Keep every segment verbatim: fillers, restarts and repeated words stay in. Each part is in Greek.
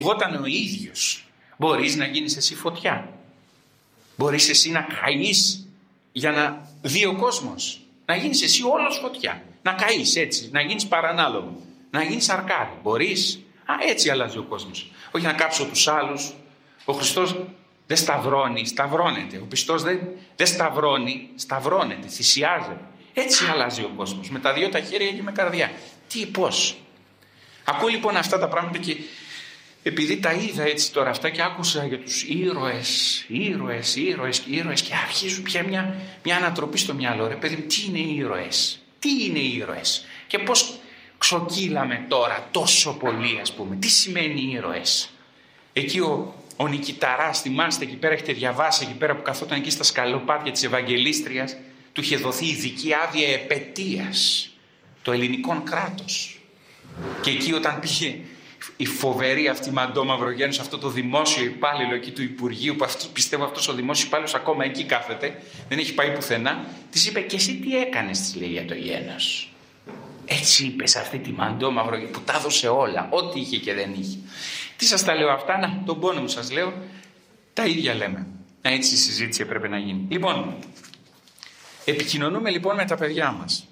όταν ο ίδιος. Μπορείς να γίνεις εσύ φωτιά? Μπορείς εσύ να καείς για να δει ο κόσμος? Να γίνεις εσύ όλος φωτιά, να καείς έτσι, να γίνεις παρανάλογο, να γίνεις αρκάρι? Μπορείς? Α, έτσι αλλάζει ο κόσμος. Όχι να κάψω τους άλλους. Ο Χριστός δεν σταυρώνει, σταυρώνεται. Ο πιστός δεν, δεν σταυρώνει, σταυρώνεται, θυσιάζεται. Έτσι αλλάζει ο κόσμος, με τα δυο τα χέρια και με καρδιά. Τι, πώς? Ακούω λοιπόν αυτά τα πράγματα και επειδή τα είδα έτσι τώρα αυτά και άκουσα για τους ήρωες, ήρωες, ήρωες και ήρωες και αρχίζουν πια μια, μια ανατροπή στο μυαλό. Ρε παιδί μου, τι είναι ήρωες? Τι είναι ήρωες? Και πώς ξοκύλαμε τώρα τόσο πολύ, ας πούμε? Τι σημαίνει ήρωες? Εκεί ο, ο Νικηταράς, θυμάστε, εκεί πέρα έχετε διαβάσει, εκεί πέρα που καθόταν εκεί στα σκαλοπάτια της Ευαγγελίστριας, του είχε δοθεί ειδική άδεια επετείας το ελληνικό κράτος. Και εκεί όταν πήγε η φοβερή αυτή Μαντώ Μαυρογέννη, αυτό το δημόσιο υπάλληλο εκεί του Υπουργείου, που αυτό, πιστεύω αυτός ο δημόσιος υπάλληλος ακόμα εκεί κάθεται, δεν έχει πάει πουθενά, της είπε: και εσύ τι έκανες, της λέει, για το γένος? Έτσι είπε σε αυτή τη Μαντώ Μαυρογέννη που τα έδωσε όλα, ό,τι είχε και δεν είχε. Τι σας τα λέω αυτά? Να, τον πόνο μου σας λέω, τα ίδια λέμε. Έτσι η συζήτηση έπρεπε να γίνει. Λοιπόν, επικοινωνούμε λοιπόν με τα παιδιά μας.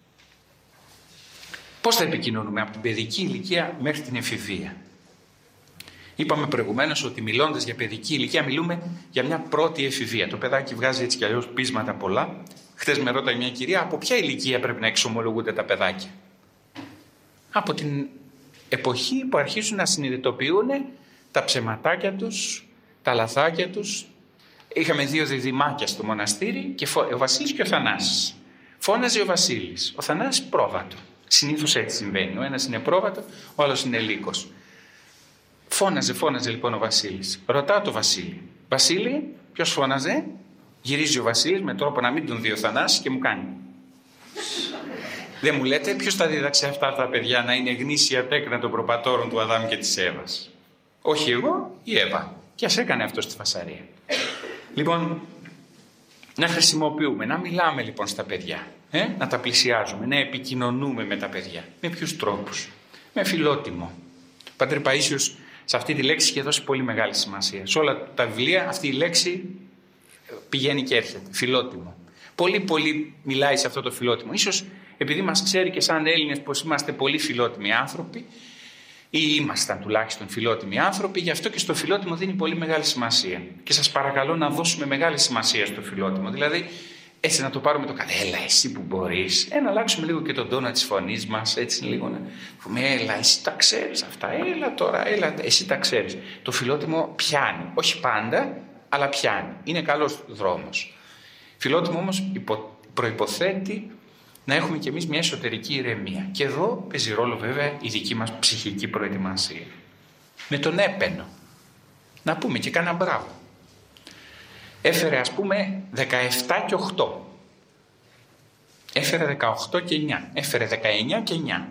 Πώς θα επικοινωνούμε? Από την παιδική ηλικία μέχρι την εφηβεία. Είπαμε προηγουμένως ότι μιλώντας για παιδική ηλικία μιλούμε για μια πρώτη εφηβεία. Το παιδάκι βγάζει έτσι κι αλλιώς πείσματα πολλά. Χθες με ρώταγε μια κυρία, από ποια ηλικία πρέπει να εξομολογούνται τα παιδάκια? Από την εποχή που αρχίζουν να συνειδητοποιούν τα ψεματάκια τους, τα λαθάκια τους. Είχαμε δύο διδυμάκια στο μοναστήρι, και ο Βασίλης και ο Θανάσης. Φώναζε ο Βασίλης, ο Θανάσης πρόβατο. Συνήθως έτσι συμβαίνει. Ο ένας είναι πρόβατο, ο άλλος είναι λύκος. Φώναζε, φώναζε λοιπόν ο Βασίλης. Ρωτάω το Βασίλη: Βασίλη, ποιος φώναζε? Γυρίζει ο Βασίλης με τρόπο να μην τον δει ο Θανάσης και μου κάνει: δεν μου λέτε ποιος τα δίδαξε αυτά τα παιδιά να είναι γνήσια τέκνα των προπατώρων του Αδάμ και της Εύας? Όχι εγώ, η Εύα. Και ας έκανε αυτό στη φασαρία. Λοιπόν, να χρησιμοποιούμε, να μιλάμε λοιπόν στα παιδιά. Ε, να τα πλησιάζουμε, να επικοινωνούμε με τα παιδιά. Με ποιους τρόπους? Με φιλότιμο. Ο Πατέρ Παΐσιος σε αυτή τη λέξη είχε δώσει πολύ μεγάλη σημασία. Σε όλα τα βιβλία αυτή η λέξη πηγαίνει και έρχεται. Φιλότιμο. Πολύ πολύ μιλάει σε αυτό το φιλότιμο. Ίσως επειδή μας ξέρει και σαν Έλληνες πως είμαστε πολύ φιλότιμοι άνθρωποι, ή ήμασταν τουλάχιστον φιλότιμοι άνθρωποι, γι' αυτό και στο φιλότιμο δίνει πολύ μεγάλη σημασία. Και σας παρακαλώ να δώσουμε μεγάλη σημασία στο φιλότιμο. Δηλαδή, έτσι να το πάρουμε το καλά. Έλα, εσύ που μπορείς. Ε, να αλλάξουμε λίγο και τον τόνο της φωνής μας. Έτσι λίγο να πούμε: έλα, εσύ τα ξέρεις αυτά. Έλα τώρα, έλα, εσύ τα ξέρεις. Το φιλότιμο πιάνει. Όχι πάντα, αλλά πιάνει. Είναι καλός δρόμος. Φιλότιμο όμως υπο, προϋποθέτει να έχουμε κι εμείς μια εσωτερική ηρεμία. Και εδώ παίζει ρόλο βέβαια η δική μας ψυχική προετοιμασία. Με τον έπαινο. Να πούμε και κάνα μπράβο. Έφερε ας πούμε δεκαεπτά και οκτώ. Έφερε δεκαοκτώ και εννιά. Έφερε δεκαεννιά και εννιά.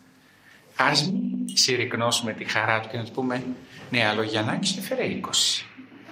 Ας μην συρρυκνώσουμε τη χαρά του και να του πούμε: ναι, αλλά ο Γιαννάκης έφερε είκοσι.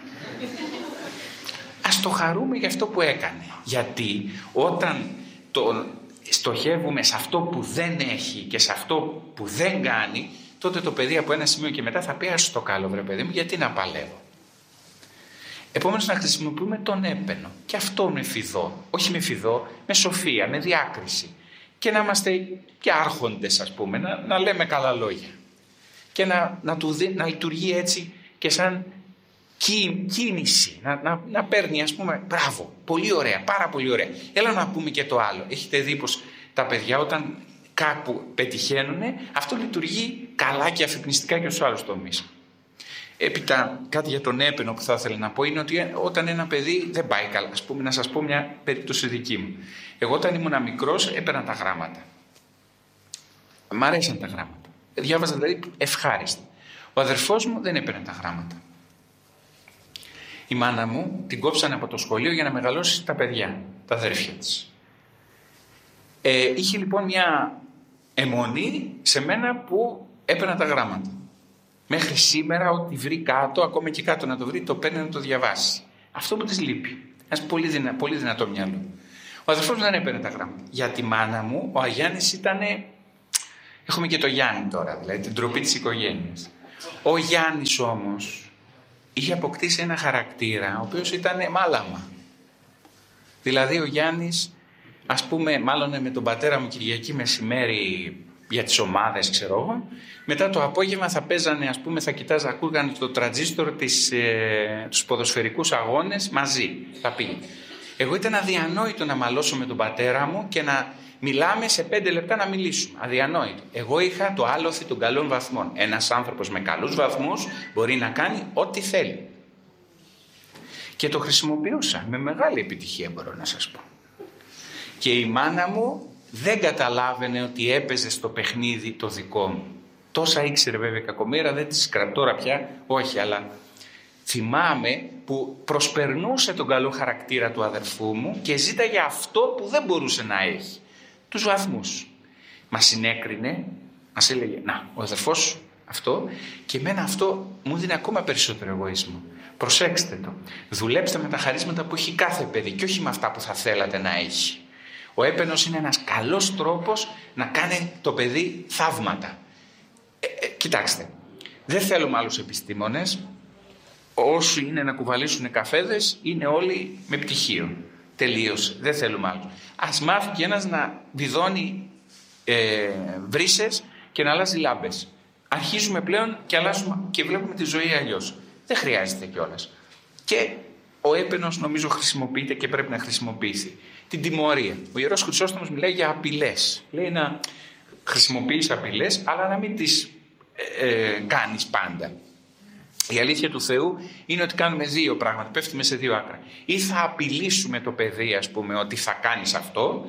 Ας το χαρούμε για αυτό που έκανε. Γιατί όταν το στοχεύουμε σε αυτό που δεν έχει και σε αυτό που δεν κάνει, τότε το παιδί από ένα σημείο και μετά θα πει: ας το καλό βρε παιδί μου, γιατί να παλεύω? Επομένως να χρησιμοποιούμε τον έπαινο. Και αυτό με φιδό. Όχι με φιδό, με σοφία, με διάκριση. Και να είμαστε και άρχοντες, ας πούμε, να, να λέμε καλά λόγια. Και να, να, του δι, να λειτουργεί έτσι και σαν κί, κίνηση. Να, να, να παίρνει, ας πούμε, μπράβο, πολύ ωραία, πάρα πολύ ωραία. Έλα να πούμε και το άλλο. Έχετε δει πως τα παιδιά όταν κάπου πετυχαίνουν, αυτό λειτουργεί καλά και αφυπνιστικά και στους άλλους τομείς. Έπειτα κάτι για τον έπαινο που θα ήθελα να πω είναι ότι όταν ένα παιδί δεν πάει καλά, ας πούμε, να σας πω μια περίπτωση δική μου. Εγώ όταν ήμουν μικρός έπαιρνα τα γράμματα. Μ' αρέσαν τα γράμματα. Διάβαζα δηλαδή ευχάριστα. Ο αδερφός μου δεν έπαιρνε τα γράμματα. Η μάνα μου την κόψανε από το σχολείο για να μεγαλώσει τα παιδιά, τα αδέρφια της. Ε, είχε λοιπόν μια αιμονή σε μένα που έπαιρνα τα γράμματα. Μέχρι σήμερα ό,τι βρει κάτω, ακόμα και κάτω να το βρει, το παίρνει να το διαβάσει. Αυτό μου της λείπει. Ένας πολύ, δυνα, πολύ δυνατό μυαλό. Ο αδερφός μου δεν έπαιρνε τα γράμματα. Για τη μάνα μου, ο Αγιάννης ήταν. Έχουμε και το Γιάννη τώρα, δηλαδή την ντροπή της οικογένειας. Ο Γιάννης όμως είχε αποκτήσει ένα χαρακτήρα, ο οποίος ήταν μάλαμα. Δηλαδή ο Γιάννης, ας πούμε, μάλλον με τον πατέρα μου Κυριακή μεσημέρι για τις ομάδες, ξέρω εγώ, μετά το απόγευμα θα παίζανε, ας πούμε, θα κοιτάζα, ακούγανε το τραντζίστορ της, ε, τους ποδοσφαιρικούς αγώνες μαζί, θα πει. Εγώ ήταν αδιανόητο να μαλώσω με τον πατέρα μου και να μιλάμε σε πέντε λεπτά να μιλήσουμε. Αδιανόητο. Εγώ είχα το άλοθη των καλών βαθμών. Ένας άνθρωπος με καλούς βαθμούς μπορεί να κάνει ό,τι θέλει. Και το χρησιμοποιούσα με μεγάλη επιτυχία, μπορώ να σας πω. Και η μάνα μου δεν καταλάβαινε ότι έπαιζε στο παιχνίδι το δικό μου. Τόσα ήξερε βέβαια κακομοίρα, δεν τις κρατώ τώρα πια, όχι, αλλά θυμάμαι που προσπερνούσε τον καλό χαρακτήρα του αδερφού μου και ζήταγε αυτό που δεν μπορούσε να έχει. Τους βαθμούς. Μας συνέκρινε, μας έλεγε, να, ο αδερφός σου αυτό, και εμένα αυτό μου δίνει ακόμα περισσότερο εγωισμό. Προσέξτε το. Δουλέψτε με τα χαρίσματα που έχει κάθε παιδί και όχι με αυτά που θα θέλατε να έχει. Ο έπαινος είναι ένας καλός τρόπος να κάνει το παιδί θαύματα. Ε, ε, κοιτάξτε, δεν θέλουμε άλλους επιστήμονες. Όσοι είναι να κουβαλήσουν καφέδες είναι όλοι με πτυχίο. Τελείωσε. Δεν θέλουμε άλλους. Ας μάθει και ένας να βιδώνει ε, βρύσες και να αλλάζει λάμπες. Αρχίζουμε πλέον και, αλλάζουμε, και βλέπουμε τη ζωή αλλιώς. Δεν χρειάζεται κιόλας. Και ο έπαινος νομίζω χρησιμοποιείται και πρέπει να χρησιμοποιήσει. Την τιμωρία. Ο Ιερός Χρυσόστομος μιλάει για απειλές. Λέει να χρησιμοποιείς απειλές, αλλά να μην τις ε, ε, κάνεις πάντα. Η αλήθεια του Θεού είναι ότι κάνουμε δύο πράγματα, πέφτουμε σε δύο άκρα. Ή θα απειλήσουμε το παιδί, ας πούμε, ότι θα κάνεις αυτό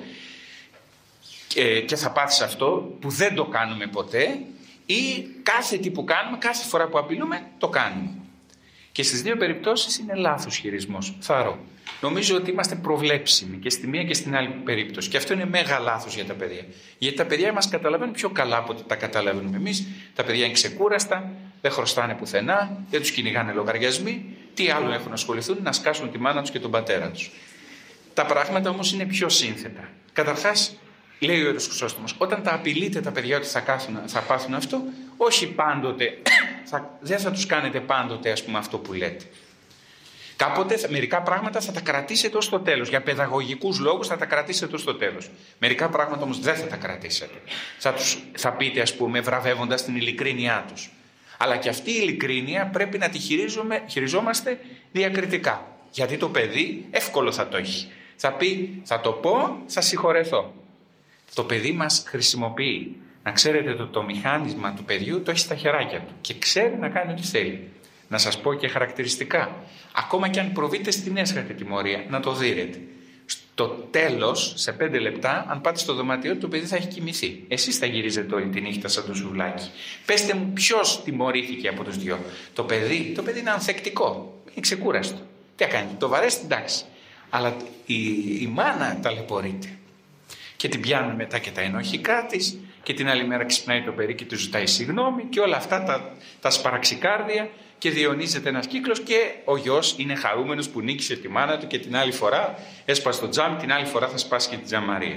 και, και θα πάθεις αυτό, που δεν το κάνουμε ποτέ, ή κάθε τι που κάνουμε, κάθε φορά που απειλούμε, το κάνουμε. Και στις δύο περιπτώσεις είναι λάθος χειρισμός, θαρώ. Νομίζω ότι είμαστε προβλέψιμοι και στη μία και στην άλλη περίπτωση. Και αυτό είναι μέγα λάθος για τα παιδιά. Γιατί τα παιδιά μας καταλαβαίνουν πιο καλά από ό,τι τα καταλαβαίνουμε εμείς. Τα παιδιά είναι ξεκούραστα, δεν χρωστάνε πουθενά, δεν τους κυνηγάνε λογαριασμοί. Τι άλλο έχουν να ασχοληθούν, να σκάσουν τη μάνα τους και τον πατέρα τους. Τα πράγματα όμως είναι πιο σύνθετα. Καταρχάς, λέει ο Ιερός Χρυσόστομος, όταν τα απειλείτε τα παιδιά ότι θα, κάθουν, θα πάθουν αυτό, όχι πάντοτε, θα, δεν θα τους κάνετε πάντοτε, ας πούμε, αυτό που λέτε. Κάποτε μερικά πράγματα θα τα κρατήσετε ως το τέλος. Για παιδαγωγικούς λόγους θα τα κρατήσετε ως το τέλος. Μερικά πράγματα όμως δεν θα τα κρατήσετε. Θα, τους, θα πείτε, ας πούμε, βραβεύοντας την ειλικρίνειά τους. Αλλά και αυτή η ειλικρίνεια πρέπει να τη χειριζόμαστε διακριτικά. Γιατί το παιδί εύκολο θα το έχει. Θα πει, θα το πω, θα συγχωρεθώ. Το παιδί μας χρησιμοποιεί. Να ξέρετε το, το μηχάνισμα του παιδιού το έχει στα χεράκια του και ξέρει να κάνει ό,τι θέλει. Να σας πω και χαρακτηριστικά. Ακόμα και αν προβείτε στην έσχατη τιμωρία, να το δείρετε. Στο τέλος, σε πέντε λεπτά, αν πάτε στο δωμάτιό του, το παιδί θα έχει κοιμηθεί. Εσείς θα γυρίζετε όλη τη νύχτα σαν το σουβλάκι. Πέστε μου ποιος τιμωρήθηκε από τους δυο. Το παιδί, το παιδί είναι ανθεκτικό. Είναι ξεκούραστο. Τι κάνει, το βαρέσει την τάξη. Αλλά η, η μάνα ταλαιπωρείται. Και την πιάνουν μετά και τα ενοχικά της, και την άλλη μέρα ξυπνάει το παιδί και του ζητάει συγγνώμη, και όλα αυτά τα, τα σπαραξικάρδια, και διονύζεται ένας κύκλος και ο γιος είναι χαρούμενος που νίκησε τη μάνα του και την άλλη φορά έσπασε το τζάμι, την άλλη φορά θα σπάσει και την τζαμαρία.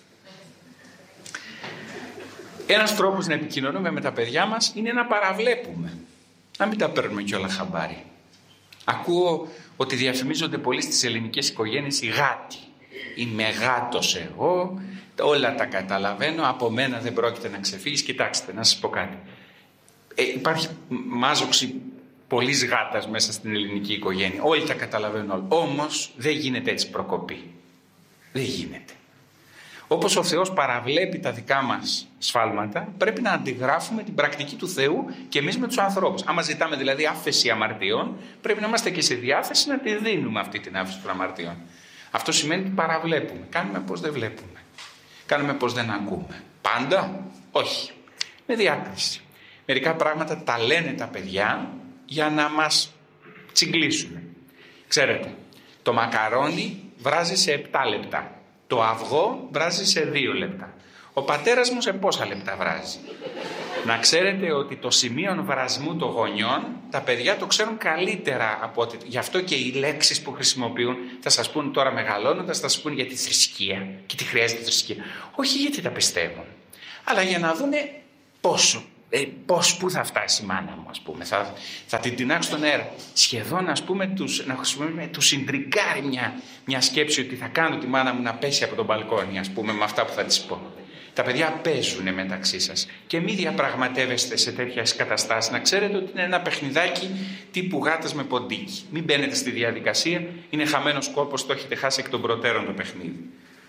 Ένας τρόπος να επικοινωνούμε με τα παιδιά μας είναι να παραβλέπουμε, να μην τα παίρνουμε κιόλα χαμπάρι. Ακούω ότι διαφημίζονται πολύ στις ελληνικές οικογένειες οι γάτοι. Είμαι γάτος εγώ, όλα τα καταλαβαίνω, από μένα δεν πρόκειται να ξεφύγεις. Κοιτάξτε, να σας πω κάτι. Ε, υπάρχει μάζοξη πολλής γάτας μέσα στην ελληνική οικογένεια. Όλοι τα καταλαβαίνουν όλοι. Όμως δεν γίνεται έτσι προκοπή. Δεν γίνεται. Όπως ο Θεός παραβλέπει τα δικά μας σφάλματα, πρέπει να αντιγράφουμε την πρακτική του Θεού και εμείς με τους ανθρώπους. Άμα ζητάμε δηλαδή άφεση αμαρτιών, πρέπει να είμαστε και σε διάθεση να τη δίνουμε αυτή την άφεση των αμαρτιών. Αυτό σημαίνει ότι παραβλέπουμε. Κάνουμε πως δεν βλέπουμε. Κάνουμε πως δεν ακούμε. Πάντα, όχι. Με διάκριση. Μερικά πράγματα τα λένε τα παιδιά για να μας τσιγκλίσουν. Ξέρετε, το μακαρόνι βράζει σε επτά λεπτά. Το αυγό βράζει σε δύο λεπτά. Ο πατέρας μου σε πόσα λεπτά βράζει. Να ξέρετε ότι το σημείο βρασμού των γονιών τα παιδιά το ξέρουν καλύτερα από ότι. Γι' αυτό και οι λέξεις που χρησιμοποιούν θα σας πούν τώρα μεγαλώνοντας, θα σας πούν για τη θρησκεία και τι χρειάζεται θρησκεία. Όχι γιατί τα πιστεύουν, αλλά για να δούνε πόσο Ε, πώς, πού θα φτάσει η μάνα μου, ας πούμε. Θα, θα την τεινάξει στον αέρα. Σχεδόν, ας πούμε, τους, να χρησιμοποιούμε, τους συντριγκάρει μια, μια σκέψη ότι θα κάνω τη μάνα μου να πέσει από τον μπαλκόνι, ας πούμε, με αυτά που θα της πω. Τα παιδιά παίζουν μεταξύ σας και μην διαπραγματεύεστε σε τέτοιες καταστάσεις. Να ξέρετε ότι είναι ένα παιχνιδάκι τύπου γάτας με ποντίκι. Μην μπαίνετε στη διαδικασία, είναι χαμένος κόπος, το έχετε χάσει εκ των προτέρων το παιχνίδι.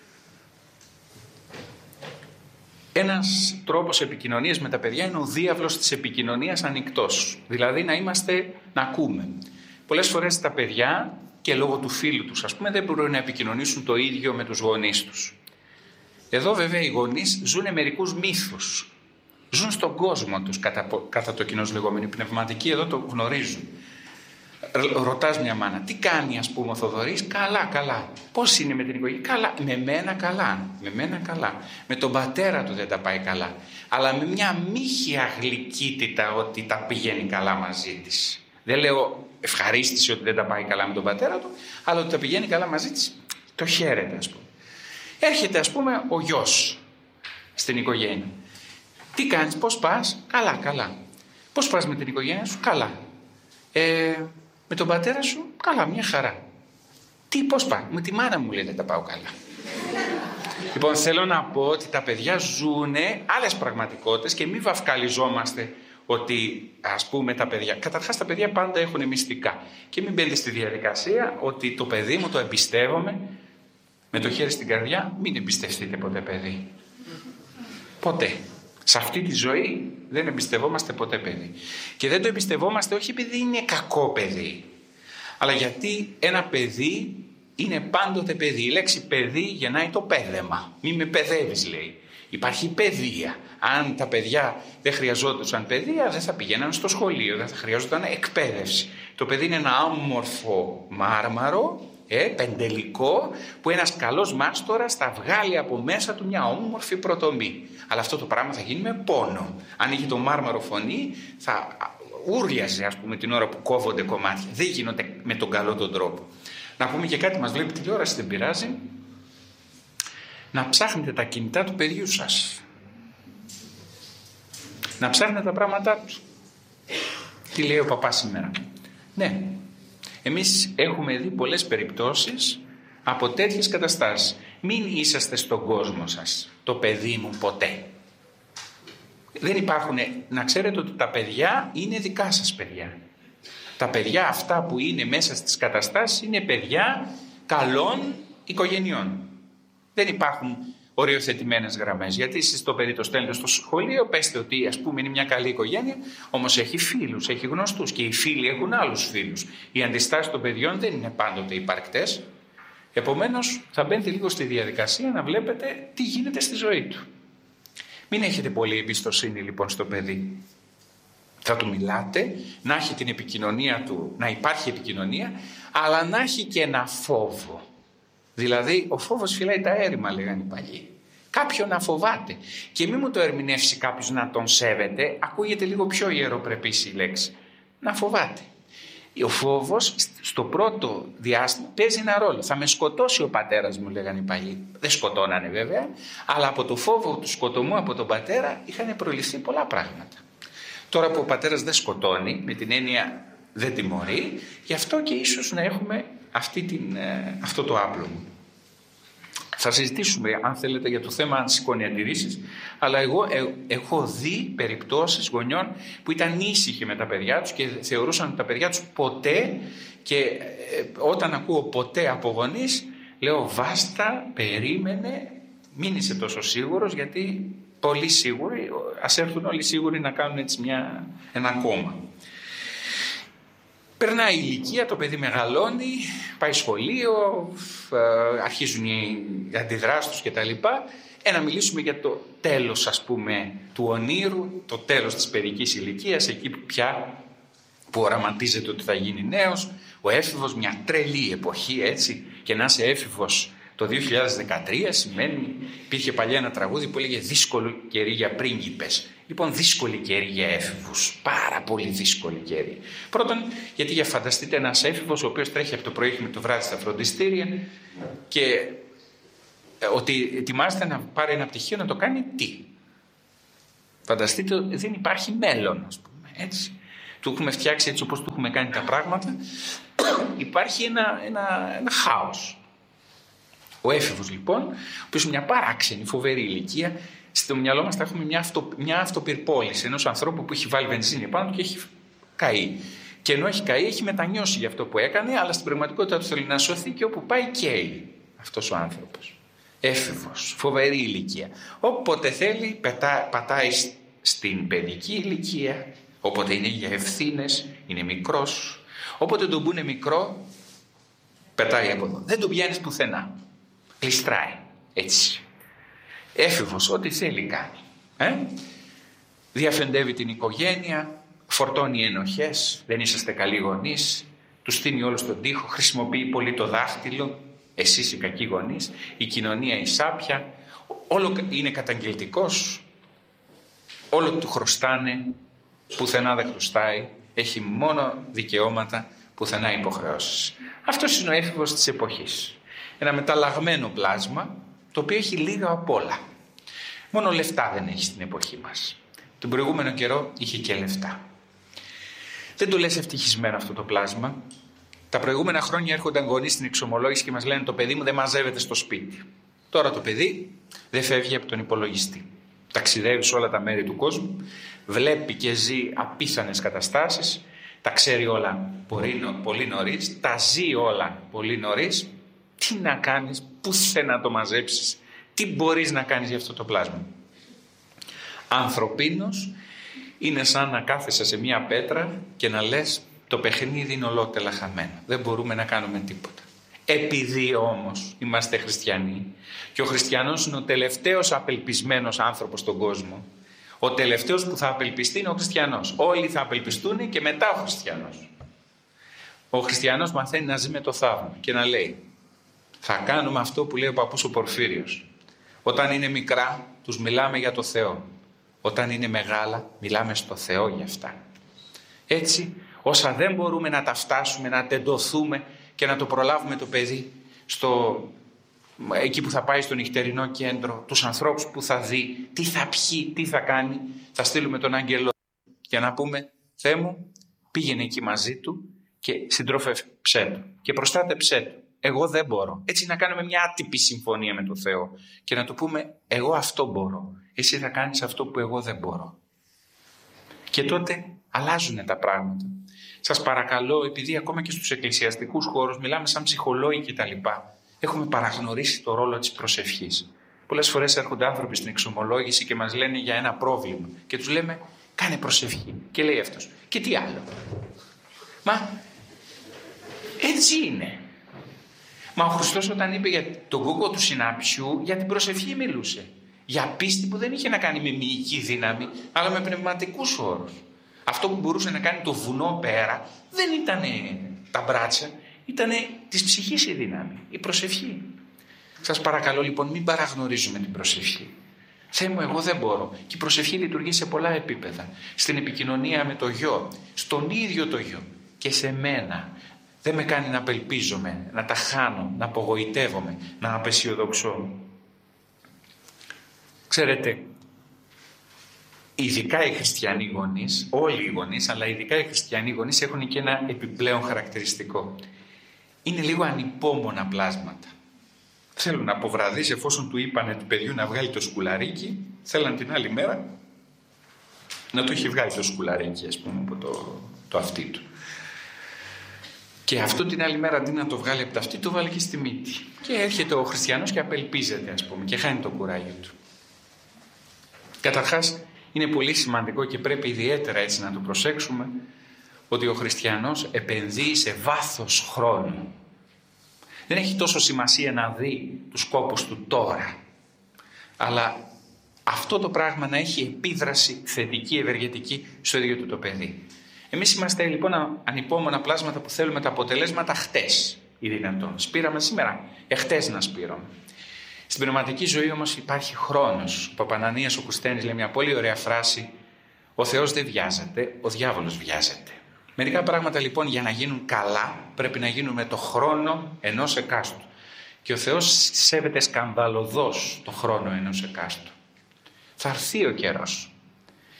Ένας τρόπος επικοινωνίας με τα παιδιά είναι ο διάβλος της επικοινωνίας ανοιχτός. Δηλαδή να είμαστε, να ακούμε. Πολλές φορές τα παιδιά και λόγω του φίλου τους, ας πούμε, δεν μπορούν να επικοινωνήσουν το ίδιο με τους γονείς τους. Εδώ βέβαια οι γονείς ζουν μερικούς μύθους. Ζουν στον κόσμο τους κατά, κατά το κοινώς λεγόμενο. Οι πνευματικοί εδώ το γνωρίζουν. Ρωτάς μια μάνα, τι κάνει ας πούμε ο Θοδωρής? Καλά, καλά. Πώς είναι με την οικογένεια? Καλά. Με μένα καλά. Με μένα καλά. Με τον πατέρα του δεν τα πάει καλά. Αλλά με μια μύχια γλυκύτητα ότι τα πηγαίνει καλά μαζί της. Δεν λέω ευχαρίστηση ότι δεν τα πάει καλά με τον πατέρα του, αλλά ότι τα πηγαίνει καλά μαζί της. Το χαίρεται ας πούμε. Έρχεται ας πούμε ο γιος στην οικογένεια. Τι κάνεις, πώς πας? Καλά, καλά. Πώς πας με την οικογένεια σου? Καλά. Ε, με τον πατέρα σου? Καλά, μια χαρά. Τι, πώς πάει? Με τη μάνα μου λέει δεν τα πάω καλά. Λοιπόν, θέλω να πω ότι τα παιδιά ζουνε άλλες πραγματικότητες και μην βαφκαλιζόμαστε ότι ας πούμε τα παιδιά. Καταρχάς τα παιδιά πάντα έχουν μυστικά. Και μην μπαίνετε στη διαδικασία ότι το παιδί μου το εμπιστεύομαι. Με το χέρι στην καρδιά, μην εμπιστευτείτε ποτέ παιδί. Ποτέ. Σε αυτή τη ζωή δεν εμπιστευόμαστε ποτέ παιδί. Και δεν το εμπιστευόμαστε όχι επειδή είναι κακό παιδί, αλλά γιατί ένα παιδί είναι πάντοτε παιδί. Η λέξη παιδί γεννάει το πέδεμα. Μη με παιδεύεις λέει. Υπάρχει παιδεία. Αν τα παιδιά δεν χρειαζόντουσαν παιδεία, δεν θα πηγαίναν στο σχολείο, δεν θα χρειαζόταν εκπαίδευση. Το παιδί είναι ένα όμορφο μάρμαρο, Ε, πεντελικό, που ένας καλός μάστορας θα βγάλει από μέσα του μια όμορφη πρωτομή. Αλλά αυτό το πράγμα θα γίνει με πόνο. Αν είχε το μάρμαρο φωνή, θα ούρλιαζε ας πούμε την ώρα που κόβονται κομμάτια. Δεν γίνονται με τον καλό τον τρόπο. Να πούμε και κάτι, μας βλέπει τηλεόραση, δεν πειράζει. Να ψάχνετε τα κινητά του παιδιού σας. Να ψάχνετε τα πράγματά του. Τι λέει ο παπάς σήμερα? Ναι. Εμείς έχουμε δει πολλές περιπτώσεις από τέτοιες καταστάσεις. Μην είσαστε στον κόσμο σας, το παιδί μου ποτέ. Δεν υπάρχουν, να ξέρετε ότι τα παιδιά είναι δικά σας παιδιά. Τα παιδιά αυτά που είναι μέσα στις καταστάσεις είναι παιδιά καλών οικογενειών. Δεν υπάρχουν οριοθετημένες γραμμές. Γιατί εσείς το παιδί το στέλνετε στο σχολείο, πέστε ότι ας πούμε είναι μια καλή οικογένεια, όμως έχει φίλους, έχει γνωστούς και οι φίλοι έχουν άλλους φίλους. Οι αντιστάσεις των παιδιών δεν είναι πάντοτε υπαρκτές. Επομένως θα μπαίνετε λίγο στη διαδικασία να βλέπετε τι γίνεται στη ζωή του. Μην έχετε πολύ εμπιστοσύνη λοιπόν στο παιδί. Θα του μιλάτε, να έχει την επικοινωνία του, να υπάρχει επικοινωνία, αλλά να έχει και ένα φόβο. Δηλαδή ο φόβος φυλάει τα έρημα, λέγανε οι παλιοί. Κάποιον να φοβάται. Και μην μου το ερμηνεύσει κάποιος να τον σέβεται, ακούγεται λίγο πιο ιεροπρεπής η λέξη. Να φοβάται. Ο φόβος στο πρώτο διάστημα παίζει ένα ρόλο. Θα με σκοτώσει ο πατέρας μου, λέγανε οι παλιοί. Δεν σκοτώνανε βέβαια, αλλά από το φόβο του σκοτωμού από τον πατέρα είχαν προληφθεί πολλά πράγματα. Τώρα που ο πατέρας δεν σκοτώνει, με την έννοια δεν τιμωρεί, γι' αυτό και ίσως να έχουμε αυτή την, αυτό το άπλωμα. Θα συζητήσουμε αν θέλετε για το θέμα αν σηκώνει αντιρρήσεις, αλλά εγώ ε, έχω δει περιπτώσεις γονιών που ήταν ήσυχοι με τα παιδιά τους και θεωρούσαν ότι τα παιδιά τους ποτέ, και ε, όταν ακούω ποτέ από γονείς λέω βάστα, περίμενε, μην είσαι τόσο σίγουρος, γιατί πολύ σίγουροι, ας έρθουν όλοι σίγουροι να κάνουν έτσι μια, ένα κόμμα. Περνάει η ηλικία, το παιδί μεγαλώνει, πάει σχολείο, αρχίζουν οι αντιδράσεις τους κτλ. Ε, να μιλήσουμε για το τέλος ας πούμε του ονείρου, το τέλος της παιδικής ηλικίας, εκεί πια που οραματίζεται ότι θα γίνει νέος, ο έφηβος, μια τρελή εποχή έτσι, και να είσαι έφηβος το δύο χιλιάδες δεκατρία σημαίνει, υπήρχε παλιά ένα τραγούδι που έλεγε δύσκολο καιρή για πρίγκιπες. Λοιπόν, δύσκολη καιρή για έφηβους. Πάρα πολύ δύσκολη καιρή. Πρώτον, γιατί για φανταστείτε ένας έφηβος ο οποίος τρέχει από το πρωί με το βράδυ στα φροντιστήρια και ότι ετοιμάζεται να πάρει ένα πτυχίο να το κάνει τι? Φανταστείτε ότι δεν υπάρχει μέλλον, ας πούμε, έτσι. Του έχουμε φτιάξει έτσι όπως του έχουμε κάνει τα πράγματα. Υπάρχει ένα, ένα, ένα χάος. Ο έφηβος λοιπόν, ο οποίος μια παράξενη, φοβερή ηλικία, στο μυαλό μας θα έχουμε μια, αυτο, μια αυτοπυρπόληση ενός ανθρώπου που έχει βάλει βενζίνη πάνω του και έχει καεί. Και ενώ έχει καεί, έχει μετανιώσει για αυτό που έκανε, αλλά στην πραγματικότητα του θέλει να σωθεί και όπου πάει καίει αυτός ο άνθρωπος. Έφηβος, φοβερή ηλικία. Όποτε θέλει, πετά, πατάει στην παιδική ηλικία, όποτε είναι για ευθύνες, είναι μικρός. Όποτε τον πούνε μικρό, πετάει από εδώ. Δεν τον πιάνεις πουθενά. Κλειστράει. Έτσι. Έφηβος, ό,τι θέλει κάνει. Ε? Διαφεντεύει την οικογένεια, φορτώνει ενοχές, δεν είσαστε καλοί γονείς, του στείνει όλο στον τοίχο, χρησιμοποιεί πολύ το δάχτυλο, εσείς οι κακοί γονείς, η κοινωνία η σάπια, όλο είναι καταγγελτικός, όλο του χρωστάνε, πουθενά δεν χρωστάει, έχει μόνο δικαιώματα, πουθενά υποχρεώσεις. Αυτός είναι ο έφηβος της εποχής. Ένα μεταλλαγμένο πλάσμα, το οποίο έχει λίγα απ' όλα. Μόνο λεφτά δεν έχει στην εποχή μας. Τον προηγούμενο καιρό είχε και λεφτά. Δεν το λες ευτυχισμένο αυτό το πλάσμα. Τα προηγούμενα χρόνια έρχονταν γονείς στην εξομολόγηση και μας λένε το παιδί μου δεν μαζεύεται στο σπίτι. Τώρα το παιδί δεν φεύγει από τον υπολογιστή. Ταξιδεύει σε όλα τα μέρη του κόσμου, βλέπει και ζει απίθανες καταστάσεις, τα ξέρει όλα πολύ νωρίς, τα ζει όλα πολύ νωρίς. Τι να κάνεις, πού θε να το μαζέψεις, τι μπορείς να κάνεις για αυτό το πλάσμα. Ανθρωπίνος είναι σαν να κάθεσαι σε μια πέτρα και να λες το παιχνίδι είναι ολότελα χαμένο. Δεν μπορούμε να κάνουμε τίποτα. Επειδή όμως είμαστε χριστιανοί και ο χριστιανός είναι ο τελευταίος απελπισμένος άνθρωπος στον κόσμο, ο τελευταίος που θα απελπιστεί είναι ο χριστιανός. Όλοι θα απελπιστούν και μετά ο χριστιανός. Ο χριστιανός μαθαίνει να ζει με το θαύμα και να λέει θα κάνουμε αυτό που λέει ο παππούς ο Πορφύριος. Όταν είναι μικρά τους μιλάμε για το Θεό. Όταν είναι μεγάλα μιλάμε στο Θεό για αυτά. Έτσι όσα δεν μπορούμε να τα φτάσουμε, να τεντωθούμε και να το προλάβουμε το παιδί στο, εκεί που θα πάει στο νυχτερινό κέντρο, τους ανθρώπους που θα δει, τι θα πιει, τι θα κάνει, θα στείλουμε τον άγγελο για να πούμε Θεέ μου πήγαινε εκεί μαζί του και συντρόφεψέ του και προστάτεψέ του. Εγώ δεν μπορώ. Έτσι να κάνουμε μια άτυπη συμφωνία με τον Θεό και να του πούμε εγώ αυτό μπορώ. Εσύ θα κάνεις αυτό που εγώ δεν μπορώ. Και τότε αλλάζουν τα πράγματα. Σας παρακαλώ, επειδή ακόμα και στους εκκλησιαστικούς χώρους μιλάμε σαν ψυχολόγοι και τα λοιπά, έχουμε παραγνωρίσει το ρόλο της προσευχής. Πολλές φορές έρχονται άνθρωποι στην εξομολόγηση και μας λένε για ένα πρόβλημα και τους λέμε κάνε προσευχή. Και λέει αυτός και τι άλλο. Μα έτσι είναι. Μα ο Χριστός όταν είπε για τον κούκο του συνάψιου, για την προσευχή μιλούσε. Για πίστη που δεν είχε να κάνει με μυϊκή δύναμη, αλλά με πνευματικούς όρους. Αυτό που μπορούσε να κάνει το βουνό πέρα δεν ήταν τα μπράτσα, ήταν της ψυχής η δύναμη, η προσευχή. Σας παρακαλώ λοιπόν μην παραγνωρίζουμε την προσευχή. Θεέ μου εγώ δεν μπορώ. Και η προσευχή λειτουργεί σε πολλά επίπεδα. Στην επικοινωνία με το γιο, στον ίδιο το γιο και σε μένα. Δεν με κάνει να απελπίζομαι, να τα χάνω, να απογοητεύομαι, να απεσιοδοξώ. Ξέρετε, ειδικά οι χριστιανοί γονείς, όλοι οι γονείς, αλλά ειδικά οι χριστιανοί γονείς έχουν και ένα επιπλέον χαρακτηριστικό. Είναι λίγο ανυπόμονα πλάσματα. Θέλουν να αποβραδείς εφόσον του είπανε του παιδιού να βγάλει το σκουλαρίκι, θέλαν την άλλη μέρα να το έχει βγάλει το σκουλαρίκι, ας πούμε, από το, το αυτί του. Και αυτό την άλλη μέρα αντί να το βγάλει από το αυτί, το βάλει και στη μύτη. Και έρχεται ο χριστιανός και απελπίζεται, ας πούμε, και χάνει το κουράγιο του. Καταρχάς, είναι πολύ σημαντικό και πρέπει ιδιαίτερα έτσι να το προσέξουμε ότι ο χριστιανός επενδύει σε βάθος χρόνου. Δεν έχει τόσο σημασία να δει τους κόπους του τώρα, αλλά αυτό το πράγμα να έχει επίδραση θετική, ευεργετική στο ίδιο του το παιδί. Εμείς είμαστε λοιπόν ανυπόμονα πλάσματα που θέλουμε τα αποτελέσματα χτες ή δυνατόν. Σπήραμε σήμερα, εχτες να σπήραμε. Στην πνευματική ζωή όμως υπάρχει χρόνος. Ο Παπανανίας ο Κουστένης λέει μια πολύ ωραία φράση «Ο Θεός δεν βιάζεται, ο διάβολος βιάζεται». Μερικά πράγματα λοιπόν για να γίνουν καλά πρέπει να γίνουν με το χρόνο ενός εκάστου. Και ο Θεός σέβεται σκανδαλωδώς το χρόνο ενός εκάστου. Θα έρθει ο καιρός.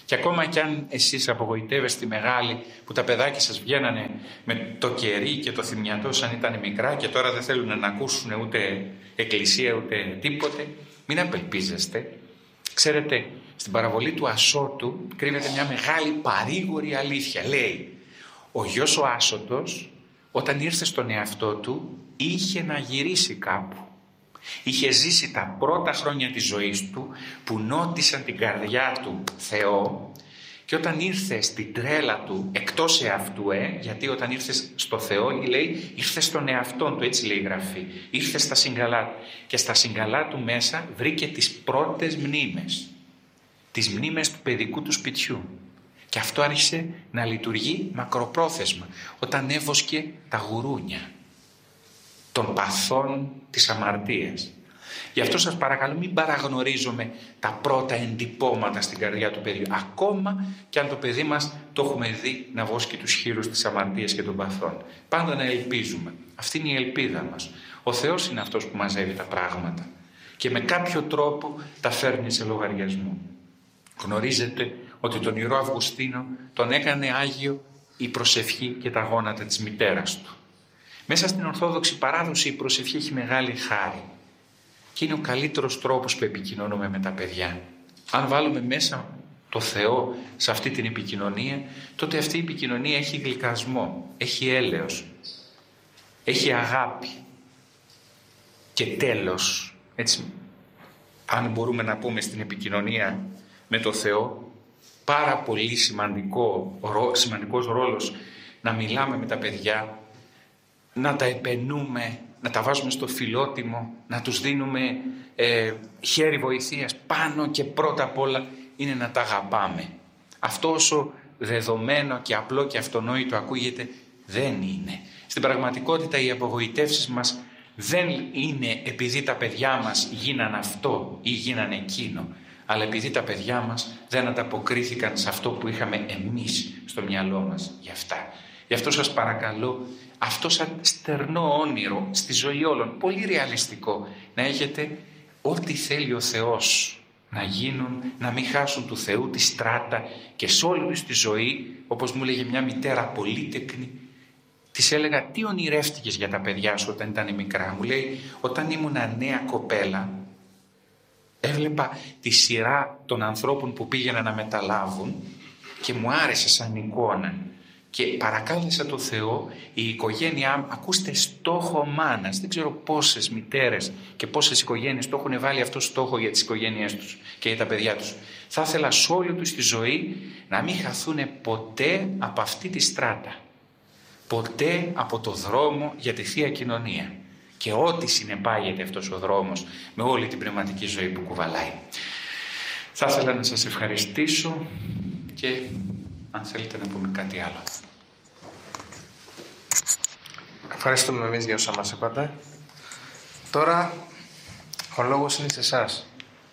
Και ακόμα κι αν εσείς απογοητεύεστε τη μεγάλη που τα παιδάκια σας βγαίνανε με το κερί και το θυμιατό σαν ήταν μικρά και τώρα δεν θέλουν να ακούσουν ούτε εκκλησία ούτε τίποτε, μην απελπίζεστε. Ξέρετε, στην παραβολή του Ασώτου κρύβεται μια μεγάλη παρήγορη αλήθεια. Λέει, ο γιος ο Άσωτος όταν ήρθε στον εαυτό του είχε να γυρίσει κάπου. Είχε ζήσει τα πρώτα χρόνια της ζωής του που νότισαν την καρδιά του Θεό και όταν ήρθε στην τρέλα του εκτός εαυτού, ε, γιατί όταν ήρθε στο Θεό λέει ήρθε στον εαυτό του, έτσι λέει η Γραφή, ήρθε στα συγκαλά του και στα συγκαλά του μέσα βρήκε τις πρώτες μνήμες, τις μνήμες του παιδικού του σπιτιού. Και αυτό άρχισε να λειτουργεί μακροπρόθεσμα όταν έβοσκε τα γουρούνια των παθών της αμαρτίας. Γι' αυτό σας παρακαλώ μην παραγνωρίζουμε τα πρώτα εντυπώματα στην καρδιά του παιδιού. Ακόμα και αν το παιδί μας το έχουμε δει να βόσκει τους χείλους της αμαρτίας και των παθών. Πάντα να ελπίζουμε. Αυτή είναι η ελπίδα μας. Ο Θεός είναι αυτός που μαζεύει τα πράγματα και με κάποιο τρόπο τα φέρνει σε λογαριασμό. Γνωρίζετε ότι τον Ιερό Αυγουστίνο τον έκανε Άγιο η προσευχή και τα γόνατα της μητέρας του. Μέσα στην Ορθόδοξη παράδοση η προσευχή έχει μεγάλη χάρη και είναι ο καλύτερος τρόπος που επικοινωνούμε με τα παιδιά. Αν βάλουμε μέσα το Θεό σε αυτή την επικοινωνία, τότε αυτή η επικοινωνία έχει γλυκασμό, έχει έλεος, έχει αγάπη και τέλος. Έτσι, αν μπορούμε να πούμε στην επικοινωνία με το Θεό, πάρα πολύ σημαντικό, σημαντικός ρόλος να μιλάμε με τα παιδιά, να τα επενούμε, να τα βάζουμε στο φιλότιμο, να τους δίνουμε ε, χέρι βοηθείας. Πάνω και πρώτα απ' όλα είναι να τα αγαπάμε. Αυτό όσο δεδομένο και απλό και αυτονόητο ακούγεται, δεν είναι. Στην πραγματικότητα οι απογοητεύσεις μας δεν είναι επειδή τα παιδιά μας γίναν αυτό ή γίναν εκείνο, αλλά επειδή τα παιδιά μας δεν ανταποκρίθηκαν σε αυτό που είχαμε εμείς στο μυαλό μας για αυτά. Γι' αυτό σας παρακαλώ, αυτό σαν στερνό όνειρο στη ζωή όλων, πολύ ρεαλιστικό, να έχετε ό,τι θέλει ο Θεός να γίνουν, να μην χάσουν του Θεού τη στράτα και σε όλη τους τη ζωή, όπως μου έλεγε μια μητέρα πολύτεκνη, της έλεγα τι ονειρεύτηκες για τα παιδιά σου όταν ήταν μικρά. Μου λέει, όταν ήμουν νέα κοπέλα, έβλεπα τη σειρά των ανθρώπων που πήγαιναν να μεταλάβουν και μου άρεσε σαν εικόνα. Και παρακάλεσα το Θεό η οικογένειά μου, ακούστε, στόχο μάνας, δεν ξέρω πόσες μητέρες και πόσες οικογένειες το έχουν βάλει αυτό στόχο για τις οικογένειές τους και για τα παιδιά τους. Θα ήθελα σε όλη τους τη ζωή να μην χαθούν ποτέ από αυτή τη στράτα. Ποτέ από το δρόμο για τη Θεία Κοινωνία. Και ό,τι συνεπάγεται αυτός ο δρόμος με όλη την πνευματική ζωή που κουβαλάει. Θα ήθελα να σας ευχαριστήσω και αν θέλετε να πούμε κάτι άλλο. Ευχαριστούμε εμείς για όσα μας είπατε. Τώρα ο λόγος είναι σε εσάς.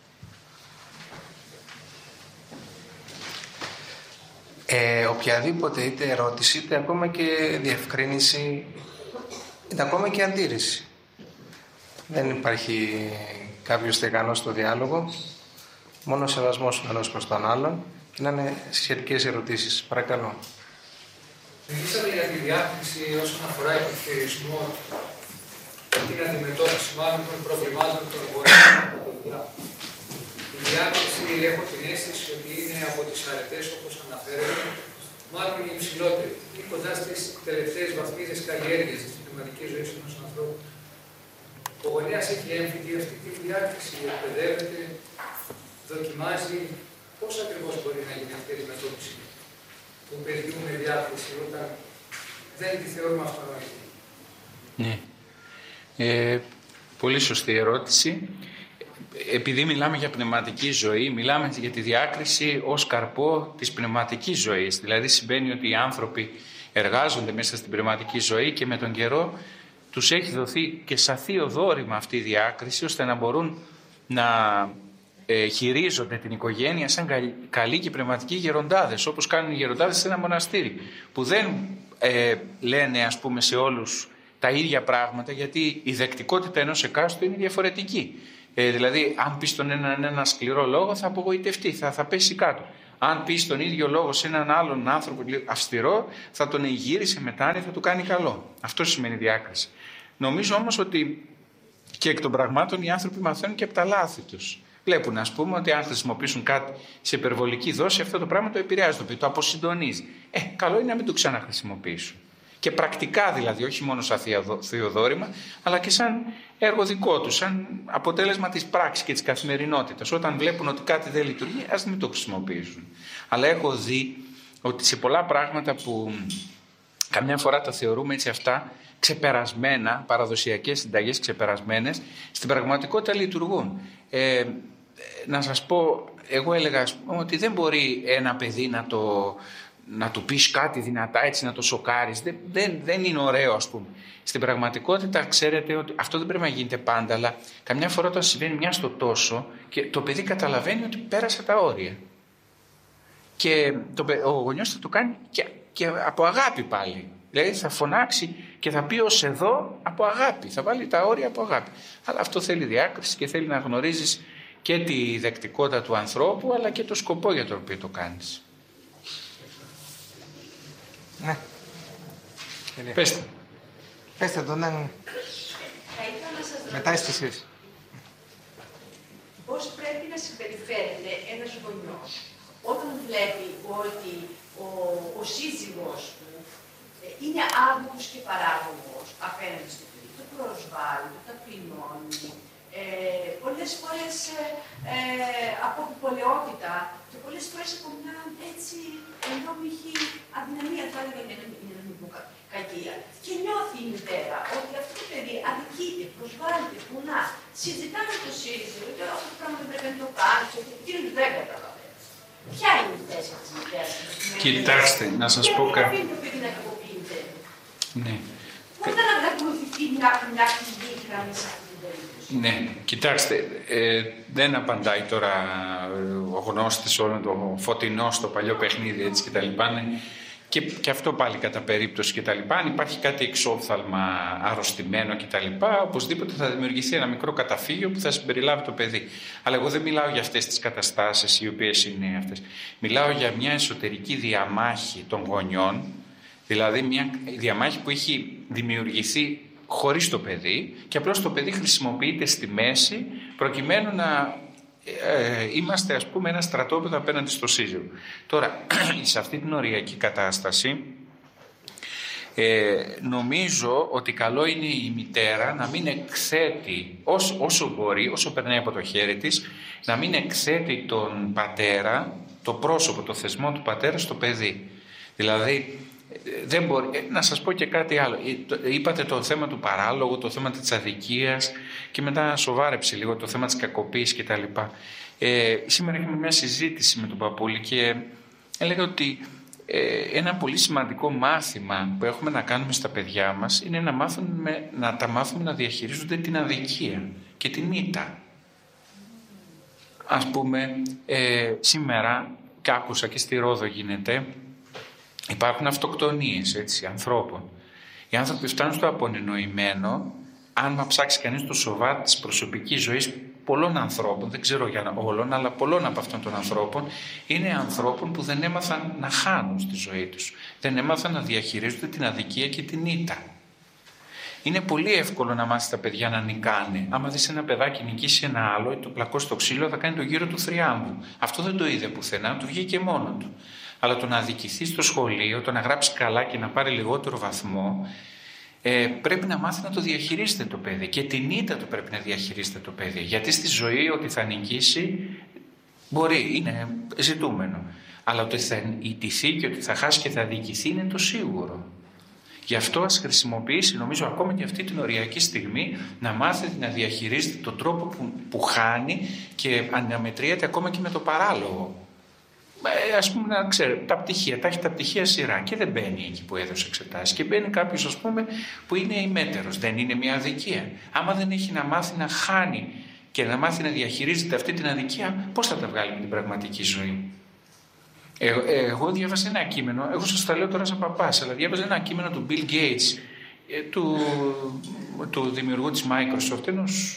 Ε, οποιαδήποτε είτε ερώτηση, είτε ακόμα και διευκρίνηση, είτε ακόμα και αντίρρηση. Δεν υπάρχει κάποιος στεγανός στο διάλογο, μόνο σεβασμός ο ενός προς τον άλλον και να είναι σχετικές ερωτήσεις. Παρακαλώ. Μιλήσατε για τη διάκριση όσον αφορά επιχειρισμό και την αντιμετώπιση μάλλον των προβλημάτων των γονέων. Η διάκριση έχω την αίσθηση ότι είναι από τις αρετές όπως αναφέρεται, μάλλον η υψηλότερη ή κοντά στις τελευταίες βαθμίδες καλλιέργειας της πνευματικής ζωής ενός ανθρώπου. Ο γονέας έχει έμφυτη αυτή τη διάκριση, εκπαιδεύεται, δοκιμάζει. Πώς ακριβώς μπορεί να γίνει αυτή η αντιμετώπιση του παιδιού με διάκριση όταν δεν τη θεωρούμε αυτονόητη? Ναι. Ε, πολύ σωστή ερώτηση. Επειδή μιλάμε για πνευματική ζωή, μιλάμε για τη διάκριση ως καρπό της πνευματικής ζωής. Δηλαδή σημαίνει ότι οι άνθρωποι εργάζονται μέσα στην πνευματική ζωή και με τον καιρό τους έχει δοθεί και σαν θείο δώρημα αυτή η διάκριση, ώστε να μπορούν να ε, χειρίζονται την οικογένεια σαν καλοί και πνευματικοί γεροντάδες, όπως κάνουν οι γεροντάδες σε ένα μοναστήρι, που δεν ε, λένε ας πούμε σε όλους τα ίδια πράγματα, γιατί η δεκτικότητα ενός εκάστου είναι διαφορετική. Ε, δηλαδή, αν πει στον έναν ένα σκληρό λόγο, θα απογοητευτεί, θα, θα πέσει κάτω. Αν πει τον ίδιο λόγο σε έναν άλλον άνθρωπο αυστηρό, θα τον εγείρει σε μετάνοια, θα του κάνει καλό. Αυτό σημαίνει διάκριση. Νομίζω όμως ότι και εκ των πραγμάτων οι άνθρωποι μαθαίνουν και από τα λάθη τους. Βλέπουν, ας πούμε, ότι αν χρησιμοποιήσουν κάτι σε υπερβολική δόση, αυτό το πράγμα το επηρεάζει, το, το αποσυντονίζει. Ε, καλό είναι να μην το ξαναχρησιμοποιήσουν. Και πρακτικά δηλαδή, όχι μόνο σαν θεοδόρημα, αλλά και σαν έργο δικό τους, σαν αποτέλεσμα της πράξης και της καθημερινότητας. Όταν βλέπουν ότι κάτι δεν λειτουργεί, ας μην το χρησιμοποιήσουν. Αλλά έχω δει ότι σε πολλά πράγματα που καμιά φορά τα θεωρούμε έτσι αυτά, ξεπερασμένα, παραδοσιακές συνταγές ξεπερασμένες, στην πραγματικότητα λειτουργούν. Ε, να σας πω, εγώ έλεγα ας πούμε, ότι δεν μπορεί ένα παιδί να, το, να του πεις κάτι δυνατά έτσι, να το σοκάρεις. Δεν, δεν, δεν είναι ωραίο, ας πούμε. Στην πραγματικότητα ξέρετε ότι αυτό δεν πρέπει να γίνεται πάντα, αλλά καμιά φορά όταν συμβαίνει μια στο τόσο και το παιδί καταλαβαίνει ότι πέρασε τα όρια. Και το, ο γονιός θα το κάνει και, και από αγάπη πάλι. Δηλαδή θα φωνάξει και θα πει ως εδώ από αγάπη. Θα βάλει τα όρια από αγάπη. Αλλά αυτό θέλει διάκριση και θέλει να γνωρίζεις και τη δεκτικότητα του ανθρώπου, αλλά και το σκοπό για τον οποίο το κάνεις. Ναι. Πέστε. Πέστε τον, ναι. Μετά είστε εσείς. Πώς πρέπει να συμπεριφέρεται ένας γονιός όταν βλέπει ότι ο, ο σύζυγος του είναι άδικος και παράγωγος απέναντι στο παιδί, το προσβάλλει, το ταπεινώνει, ε, πολλές φορές ε, ε, από επιπολαιότητα και πολλές φορές από μια έτσι ενδόμηχη αδυναμία, θα έλεγα για να μην πω κακία. Και νιώθει η μητέρα ότι αυτό το παιδί αδικείται, προσβάλλεται, πονά, συζητά με το σύζυγο, ότι αυτό το πράγμα δεν πρέπει να το κάνει, ότι εκείνο δεν καταλαβαίνει. Ποια είναι η θέση της μητέρας? Κοιτάξτε, να σας πω κάτι. Ναι. Πότε να ακολουθηθεί μια κοινή γραμμή σε αυτή την περίπτωση? Ναι, κοιτάξτε, ε, δεν απαντάει τώρα ο γνώστης όλο το φωτεινό στο παλιό παιχνίδι έτσι και τα λοιπά. Ναι. Και, και αυτό πάλι κατά περίπτωση και τα λοιπά. Αν υπάρχει κάτι εξόφθαλμα αρρωστημένο και τα λοιπά, οπωσδήποτε θα δημιουργηθεί ένα μικρό καταφύγιο που θα συμπεριλάβει το παιδί. Αλλά εγώ δεν μιλάω για αυτές τις καταστάσεις οι οποίες είναι αυτές. Μιλάω για μια εσωτερική διαμάχη των γονιών, δηλαδή μια διαμάχη που έχει δημιουργηθεί χωρίς το παιδί και απλώς το παιδί χρησιμοποιείται στη μέση προκειμένου να ε, είμαστε ας πούμε ένα στρατόπεδο απέναντι στο σύζυγο. Τώρα, σε αυτή την οριακή κατάσταση ε, νομίζω ότι καλό είναι η μητέρα να μην εκθέτει όσο, όσο μπορεί, όσο περνάει από το χέρι της, να μην εκθέτει τον πατέρα, το πρόσωπο, το θεσμό του πατέρα στο παιδί. Δηλαδή, δεν μπορεί, να σας πω και κάτι άλλο. Είπατε το θέμα του παράλογου, το θέμα της αδικίας και μετά σοβάρεψε λίγο το θέμα της κακοποίησης κτλ. Ε, σήμερα είχαμε μια συζήτηση με τον Παπούλη και έλεγα ότι ε, ένα πολύ σημαντικό μάθημα που έχουμε να κάνουμε στα παιδιά μας είναι να, μάθουμε, να τα μάθουμε να διαχειρίζονται την αδικία και την ήττα. Ας πούμε, ε, σήμερα, και άκουσα και στη Ρόδο γίνεται, υπάρχουν αυτοκτονίες έτσι, ανθρώπων. Οι άνθρωποι φτάνουν στο απονενοημένο, αν ψάξει κανείς το σοβαρό της προσωπικής ζωής πολλών ανθρώπων, δεν ξέρω για όλων, αλλά πολλών από αυτών των ανθρώπων, είναι ανθρώπων που δεν έμαθαν να χάνουν στη ζωή τους. Δεν έμαθαν να διαχειρίζονται την αδικία και την ήττα. Είναι πολύ εύκολο να μάθει τα παιδιά να νικάνε. Άμα δεις ένα παιδάκι νικήσει ένα άλλο, το πλακώσει στο ξύλο, θα κάνει το γύρο του θριάμβου. Αυτό δεν το είδε πουθενά, του βγήκε μόνο του. Αλλά το να αδικηθεί στο σχολείο, το να γράψει καλά και να πάρει λιγότερο βαθμό, ε, πρέπει να μάθει να το διαχειρίζεται το παιδί. Και την ήττα του πρέπει να διαχειρίζεται το παιδί. Γιατί στη ζωή ότι θα νικήσει μπορεί, είναι ζητούμενο. Αλλά ότι θα ιτηθεί και ότι θα χάσει και θα αδικηθεί είναι το σίγουρο. Γι' αυτό ας χρησιμοποιήσει, νομίζω, ακόμα και αυτή την οριακή στιγμή να μάθει να διαχειρίζεται τον τρόπο που, που χάνει και αναμετριέται ακόμα και με το παράλογο. Ε, ας πούμε, να ξέρετε, τα πτυχία, τα έχει τα πτυχία σειρά και δεν μπαίνει εκεί που έδωσε εξετάσεις. Και μπαίνει κάποιος, ας πούμε, που είναι ημέτερος. Δεν είναι μια αδικία. Άμα δεν έχει να μάθει να χάνει και να μάθει να διαχειρίζεται αυτή την αδικία, πώς θα τα βγάλει με την πραγματική ζωή? Εγώ, εγώ διάβασα ένα κείμενο, εγώ σας τα λέω τώρα σαν παπάς, αλλά διάβαζα ένα κείμενο του Bill Gates, του, του δημιουργού της Microsoft, ενός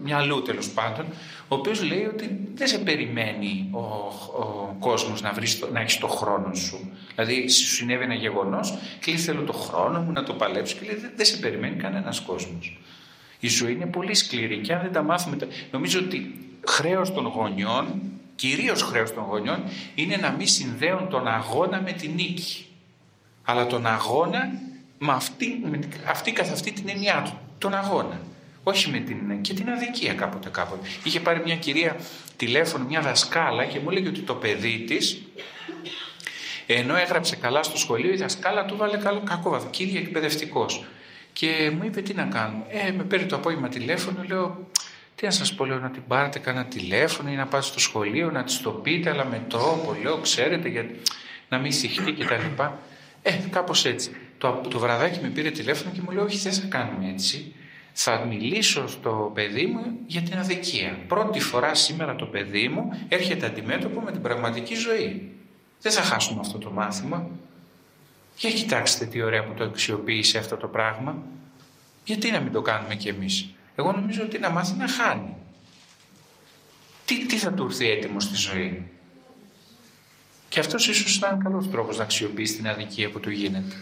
μυαλού τέλος πάντων, ο οποίος λέει ότι δεν σε περιμένει ο, ο κόσμος να, βρεις, να έχεις το χρόνο σου. Δηλαδή σου συνέβη ένα γεγονός και λέει θέλω το χρόνο μου να το παλέψω και λέει δεν, δεν σε περιμένει κανένας κόσμος. Η ζωή είναι πολύ σκληρή και αν δεν τα μάθουμε, νομίζω ότι χρέος των γονιών, κυρίως χρέος των γονιών, είναι να μην συνδέουν τον αγώνα με την νίκη. Αλλά τον αγώνα με αυτή, με αυτή καθ' αυτή την έννοιά του, τον αγώνα. Όχι με την, και την αδικία κάποτε κάποτε. Είχε πάρει μια κυρία τηλέφωνο, μια δασκάλα και μου έλεγε ότι το παιδί της, ενώ έγραψε καλά στο σχολείο, η δασκάλα του βάλε καλό, κακό βαθμό, κύριε εκπαιδευτικός. Και μου είπε τι να κάνουμε. Ε, με παίρνει το απόγευμα τηλέφωνο, λέω, τι να σας πω, λέω, να την πάρετε κανένα τηλέφωνο ή να πάτε στο σχολείο, να της το πείτε, αλλά με τρόπο, λέω, ξέρετε, για να μην συχτεί κτλ. Ε, κάπως έτσι. Το, το βραδάκι με πήρε τηλέφωνο και μου λέει, όχι, δεν θα κάνουμε έτσι. Θα μιλήσω στο παιδί μου για την αδικία. Πρώτη φορά σήμερα το παιδί μου έρχεται αντιμέτωπο με την πραγματική ζωή. Δεν θα χάσουμε αυτό το μάθημα. Για κοιτάξτε τι ωραία που το αξιοποίησε αυτό το πράγμα. Γιατί να μην το κάνουμε κι εμείς. Εγώ νομίζω ότι να μάθει να χάνει. Τι, τι θα του έρθει έτοιμο στη ζωή. Και αυτός ίσως ήταν καλός τρόπος να αξιοποιήσει την αδικία που του γίνεται.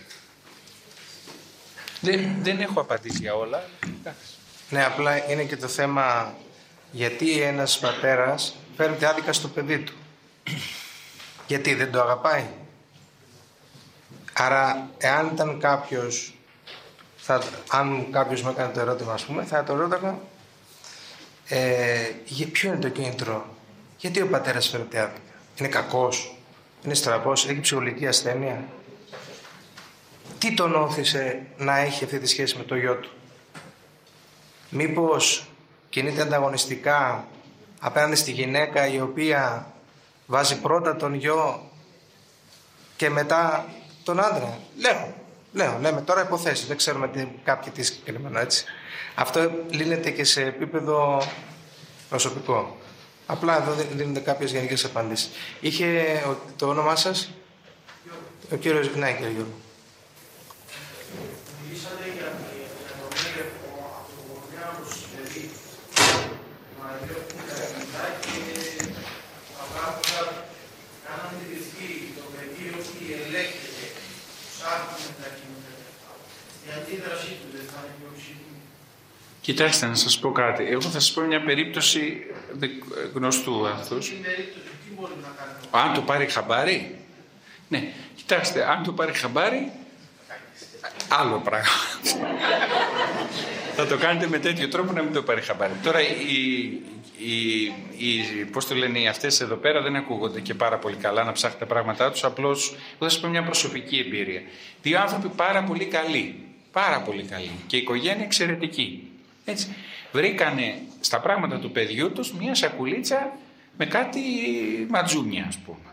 Δεν, δεν έχω απαντήσει για όλα. Ναι, απλά είναι και το θέμα γιατί ένας πατέρας φέρνει άδικα στο παιδί του. Γιατί δεν το αγαπάει. Άρα, εάν ήταν κάποιος, θα, αν κάποιος μου έκανε το ερώτημα, ας πούμε, θα το ρώταγα, ε, ποιο είναι το κίνητρο, γιατί ο πατέρας φέρνει άδικα. Είναι κακός, είναι στραβός, έχει ψυχολογική ασθένεια. Τι τον όθησε να έχει αυτή τη σχέση με το γιο του. Μήπως κινείται ανταγωνιστικά απέναντι στη γυναίκα η οποία βάζει πρώτα τον γιο και μετά τον άντρα. Λέω, λέω, λέμε τώρα υποθέσεις, δεν ξέρουμε τι, κάποιοι τι συγκεκριμένο έτσι. Αυτό λύνεται και σε επίπεδο προσωπικό. Απλά εδώ δίνονται κάποιες γενικές απαντήσεις. Είχε το όνομά σας, ο κύριος, ναι, κύριε Γιώργο. Μιλήσατε για την ενδομία από το γονέα προς το παιδί. Μα διότι τα κοινά και τα πράγματα κάναν αντιληφθεί το παιδί ότι ελέγχεται, ψάχνει τα κοινωνικά. Η αντίδρασή του δεν θα είναι πιο ψηλή. Κοιτάξτε να σας πω κάτι. Εγώ θα σας πω μια περίπτωση γνωστού αυτούς. Τι περίπτωση, τι μπορεί να κάνει. Αν το πάρει χαμπάρι. Ναι, κοιτάξτε, αν το πάρει χαμπάρι, άλλο πράγμα. Θα το κάνετε με τέτοιο τρόπο να μην το πάρει χαμπάρι. Τώρα, οι, οι, οι, πώς το λένε, οι αυτές εδώ πέρα δεν ακούγονται και πάρα πολύ καλά να ψάχνετε τα πράγματά τους. Απλώς, εγώ θα σας πω μια προσωπική εμπειρία. Δύο άνθρωποι πάρα πολύ καλοί. Πάρα πολύ καλοί. Και η οικογένεια εξαιρετική. Έτσι. Βρήκανε στα πράγματα του παιδιού τους μια σακουλίτσα με κάτι ματζούνια, ας πούμε.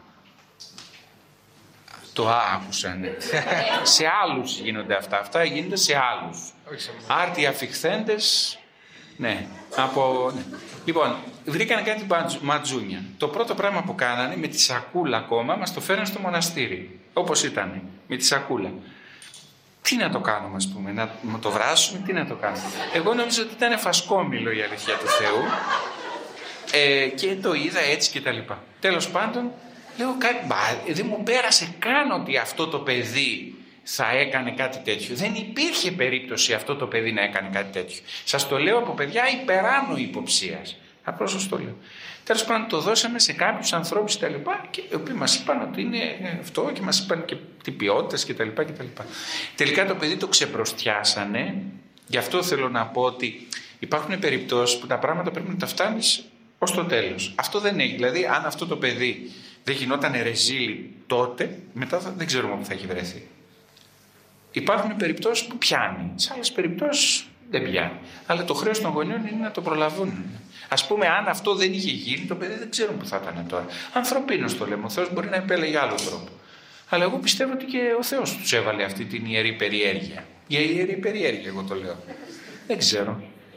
Το άκουσαν. Σε άλλους γίνονται αυτά. Αυτά γίνονται σε άλλους. Άρτιοι αφιχθέντες. Ναι. Από... ναι. Λοιπόν, βρήκανε κάτι ματζούνια. Το πρώτο πράγμα που κάνανε με τη σακούλα ακόμα μας το φέραν στο μοναστήρι. Όπως ήταν. Με τη σακούλα. Τι να το κάνουμε, ας πούμε, να, να το βράσουμε, τι να το κάνουμε. Εγώ νόμιζα ότι ήταν φασκόμηλο η αλήθεια του Θεού ε, και το είδα έτσι και τα λοιπά. Τέλος πάντων, λέω κάτι, μπα, δεν μου πέρασε καν ότι αυτό το παιδί θα έκανε κάτι τέτοιο. Δεν υπήρχε περίπτωση αυτό το παιδί να έκανε κάτι τέτοιο. Σας το λέω από παιδιά υπεράνω υποψίας. Απλώς σας το λέω. Τέλος πάντων, το δώσαμε σε κάποιους ανθρώπους και τα λοιπά, και οι οποίοι μας είπαν ότι είναι αυτό και μας είπαν και τι ποιότητες και τα λοιπά και τα λοιπά. Τελικά το παιδί το ξεπροστιάσανε. Γι' αυτό θέλω να πω ότι υπάρχουν περιπτώσεις που τα πράγματα πρέπει να τα φτάνεις ως το τέλος. Αυτό δεν έχει. Δηλαδή, αν αυτό το παιδί δεν γινόταν ρεζίλι τότε, μετά θα, δεν ξέρουμε που θα έχει βρεθεί. Υπάρχουν περιπτώσεις που πιάνει. Σε άλλες περιπτώσεις δεν πιάνει. Αλλά το χρέος των γονιών είναι να το προλαβούν. Ας πούμε, αν αυτό δεν είχε γίνει, το παιδί δεν ξέρουμε που θα ήταν τώρα. Ανθρωπίνος το λέμε. Ο Θεός μπορεί να επέλεγε άλλο τρόπο. Αλλά εγώ πιστεύω ότι και ο Θεός τους έβαλε αυτή την ιερή περιέργεια. Για ιερή περιέργεια, εγώ το λέω. Δεν ξέρω.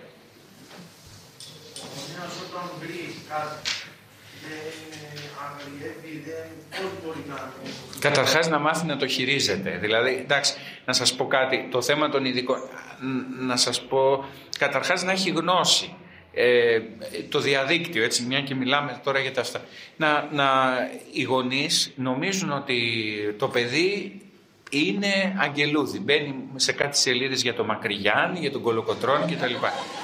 Ένας όταν βρει κάτι, δεν αγριεύει, δεν μπορεί να... Καταρχάς να μάθει να το χειρίζεται. Δηλαδή, εντάξει, να σας πω κάτι, το θέμα των ειδικών, να σας πω, καταρχάς να έχει γνώση. Ε, το διαδίκτυο, έτσι, μια και μιλάμε τώρα για τα αυτά. Να, να, οι γονείς νομίζουν ότι το παιδί είναι αγγελούδι. Μπαίνει σε κάτι σελίδες για το Μακρυγιάννη, για τον Κολοκοτρώνη κτλ.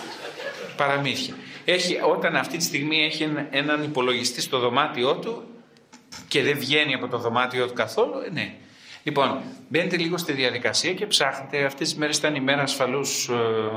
Παραμύθια. Έχει, όταν αυτή τη στιγμή έχει έναν υπολογιστή στο δωμάτιό του και δεν βγαίνει από το δωμάτιό του καθόλου, ναι. Λοιπόν, μπαίνετε λίγο στη διαδικασία και ψάχνετε. Αυτές τις μέρες ήταν η μέρα ασφαλούς,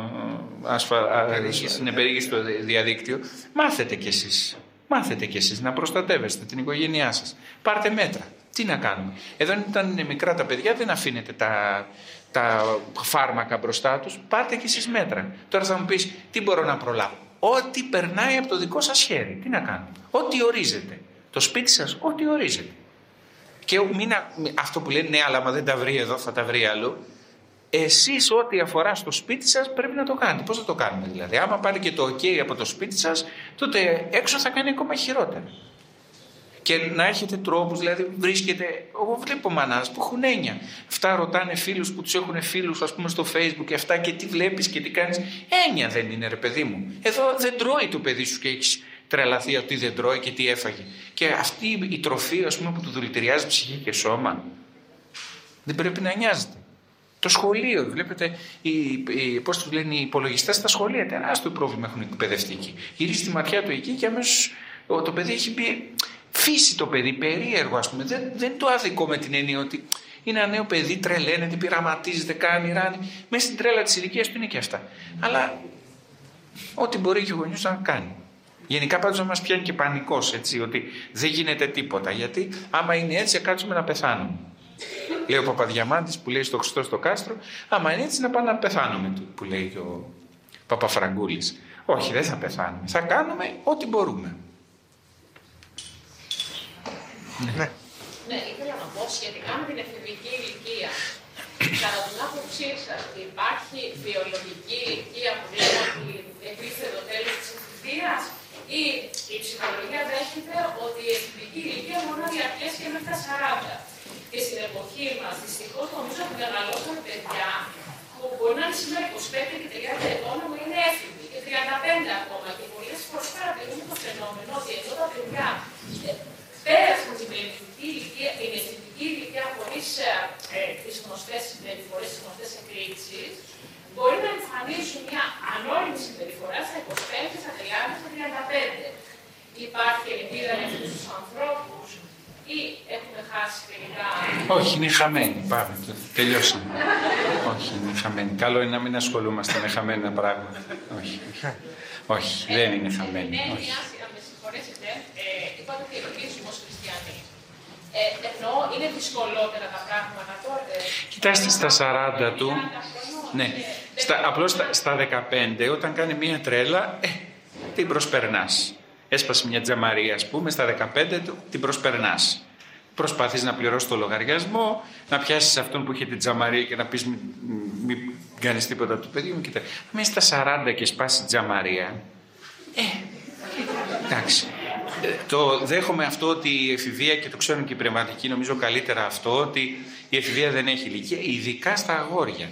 ασφα, στην επερίγηση στο διαδίκτυο. Μάθετε κι εσείς. Μάθετε κι εσείς να προστατεύεστε την οικογένειά σας. Πάρτε μέτρα. Τι να κάνουμε. Εδώ όταν είναι μικρά τα παιδιά δεν αφήνετε τα, τα φάρμακα μπροστά τους. Πάρτε κι εσείς μέτρα. Τώρα θα μου πεις, τι μπορώ να προλάβω. Ό,τι περνάει από το δικό σας χέρι. Τι να κάνουμε. Ό,τι ορίζετε. Το σπίτι σας, ό,τι ορίζετε. Και μην, αυτό που λένε, ναι, αλλά άμα δεν τα βρει εδώ θα τα βρει αλλού. Εσείς ό,τι αφορά στο σπίτι σας πρέπει να το κάνετε. Πώς θα το κάνουμε δηλαδή? Άμα πάρει και το ok από το σπίτι σας, τότε έξω θα κάνει ακόμα χειρότερα. Και να έχετε τρόπους, δηλαδή βρίσκεται, εγώ βλέπω μανάδες που έχουν έννοια. Αυτά ρωτάνε φίλους που τους έχουν φίλους, ας πούμε στο Facebook και αυτά, και τι βλέπεις και τι κάνεις. Έννοια δεν είναι, ρε παιδί μου. Εδώ δεν τρώει το παιδί σου και έχεις τρελαθεί ότι δεν τρώει και τι έφαγε. Και αυτή η τροφή, ας πούμε, που του δηλητηριάζει ψυχή και σώμα, δεν πρέπει να νοιάζεται. Το σχολείο, βλέπετε, οι, οι, πώς τους λένε, οι υπολογιστές στα σχολεία, τεράστιο πρόβλημα έχουν εκπαιδευτικοί. Γυρίζει τη ματιά του εκεί και αμέσως το παιδί έχει μπει. Φύση το παιδί, περίεργο, ας πούμε. Δεν, δεν το αδικό με την έννοια ότι είναι ένα νέο παιδί, τρελαίνεται, πειραματίζεται, κάνει, ράνει. Μέσα στην τρέλα της ηλικίας του είναι και αυτά. Αλλά ό,τι μπορεί και ο γονιός να κάνει. Γενικά πάντως να μας πιάνει και πανικός, έτσι, ότι δεν γίνεται τίποτα. Γιατί άμα είναι έτσι, θα κάτσουμε να πεθάνουμε. Λέει ο Παπαδιαμάντης που λέει στο Χριστό στο κάστρο, άμα είναι έτσι να πάμε να πεθάνουμε, που λέει και ο Παπαφραγκούλης. Όχι, δεν θα πεθάνουμε. Θα κάνουμε ό,τι μπορούμε. Ναι. Ναι, ήθελα να πω σχετικά με την εφηβική ηλικία. Κατά την άποψή σας, υπάρχει βιολογική ηλικία που λέει ότι εκλείφθη το τέλος της εφηβείας, ή η ψυχολογία δέχεται ότι η εφηβική ηλικία μπορεί να διαρκέσει και μέχρι τα σαράντα. Και στην εποχή μας, δυστυχώς, νομίζω ότι μεγαλώσαμε παιδιά που μπορεί να είναι σήμερα είκοσι πέντε και τριάντα ετών, αλλά είναι έφηβοι και τριάντα πέντε ακόμα. Και πολλές φορές παρατηρούμε το φαινόμενο ότι εδώ τα παιδιά πέρασαν την εφηβική ηλικία, την εφηβική ηλικία χωρίς ε, τις γνωστές συμπεριφορές, τις γνωστές εκρήξεις, μπορεί να εμφανίσουν μια ανώριμη συμπεριφορά στα είκοσι πέντε, στα τριάντα, στα τριάντα πέντε. Υπάρχει ελπίδα για αυτούς τους ανθρώπους ή έχουμε χάσει τελικά? Όχι, είναι χαμένοι. Πάμε, τελειώσαμε. Όχι, είναι χαμένοι. Καλό είναι να μην ασχολούμαστε με χαμένα πράγματα. Όχι, όχι, δεν είναι χαμένοι. Όχι. Μπορέσετε, ε, είπατε ότι ελπίζουμε ως χριστιανοί. Ε, εννοώ, είναι δυσκολότερα τα πράγματα τότε. Κοιτάξτε, στα σαράντα του, ναι, στα, απλώς στα, στα δεκαπέντε, όταν κάνει μία τρέλα, ε, την προσπερνάς. Έσπασε μια τζαμαρία, ας πούμε, στα δεκαπέντε του, την προσπερνάς. Προσπαθείς να πληρώσεις το λογαριασμό, να πιάσεις αυτόν που είχε την τζαμαρία και να πεις μην μη, μη κάνεις τίποτα του παιδιού μου. Αν στα σαράντα και σπάσει τζαμαρία, ε, εντάξει. Το δέχομαι αυτό ότι η εφηβεία, και το ξέρουν και οι πνευματικοί νομίζω καλύτερα αυτό, ότι η εφηβεία δεν έχει ηλικία, ειδικά στα αγόρια.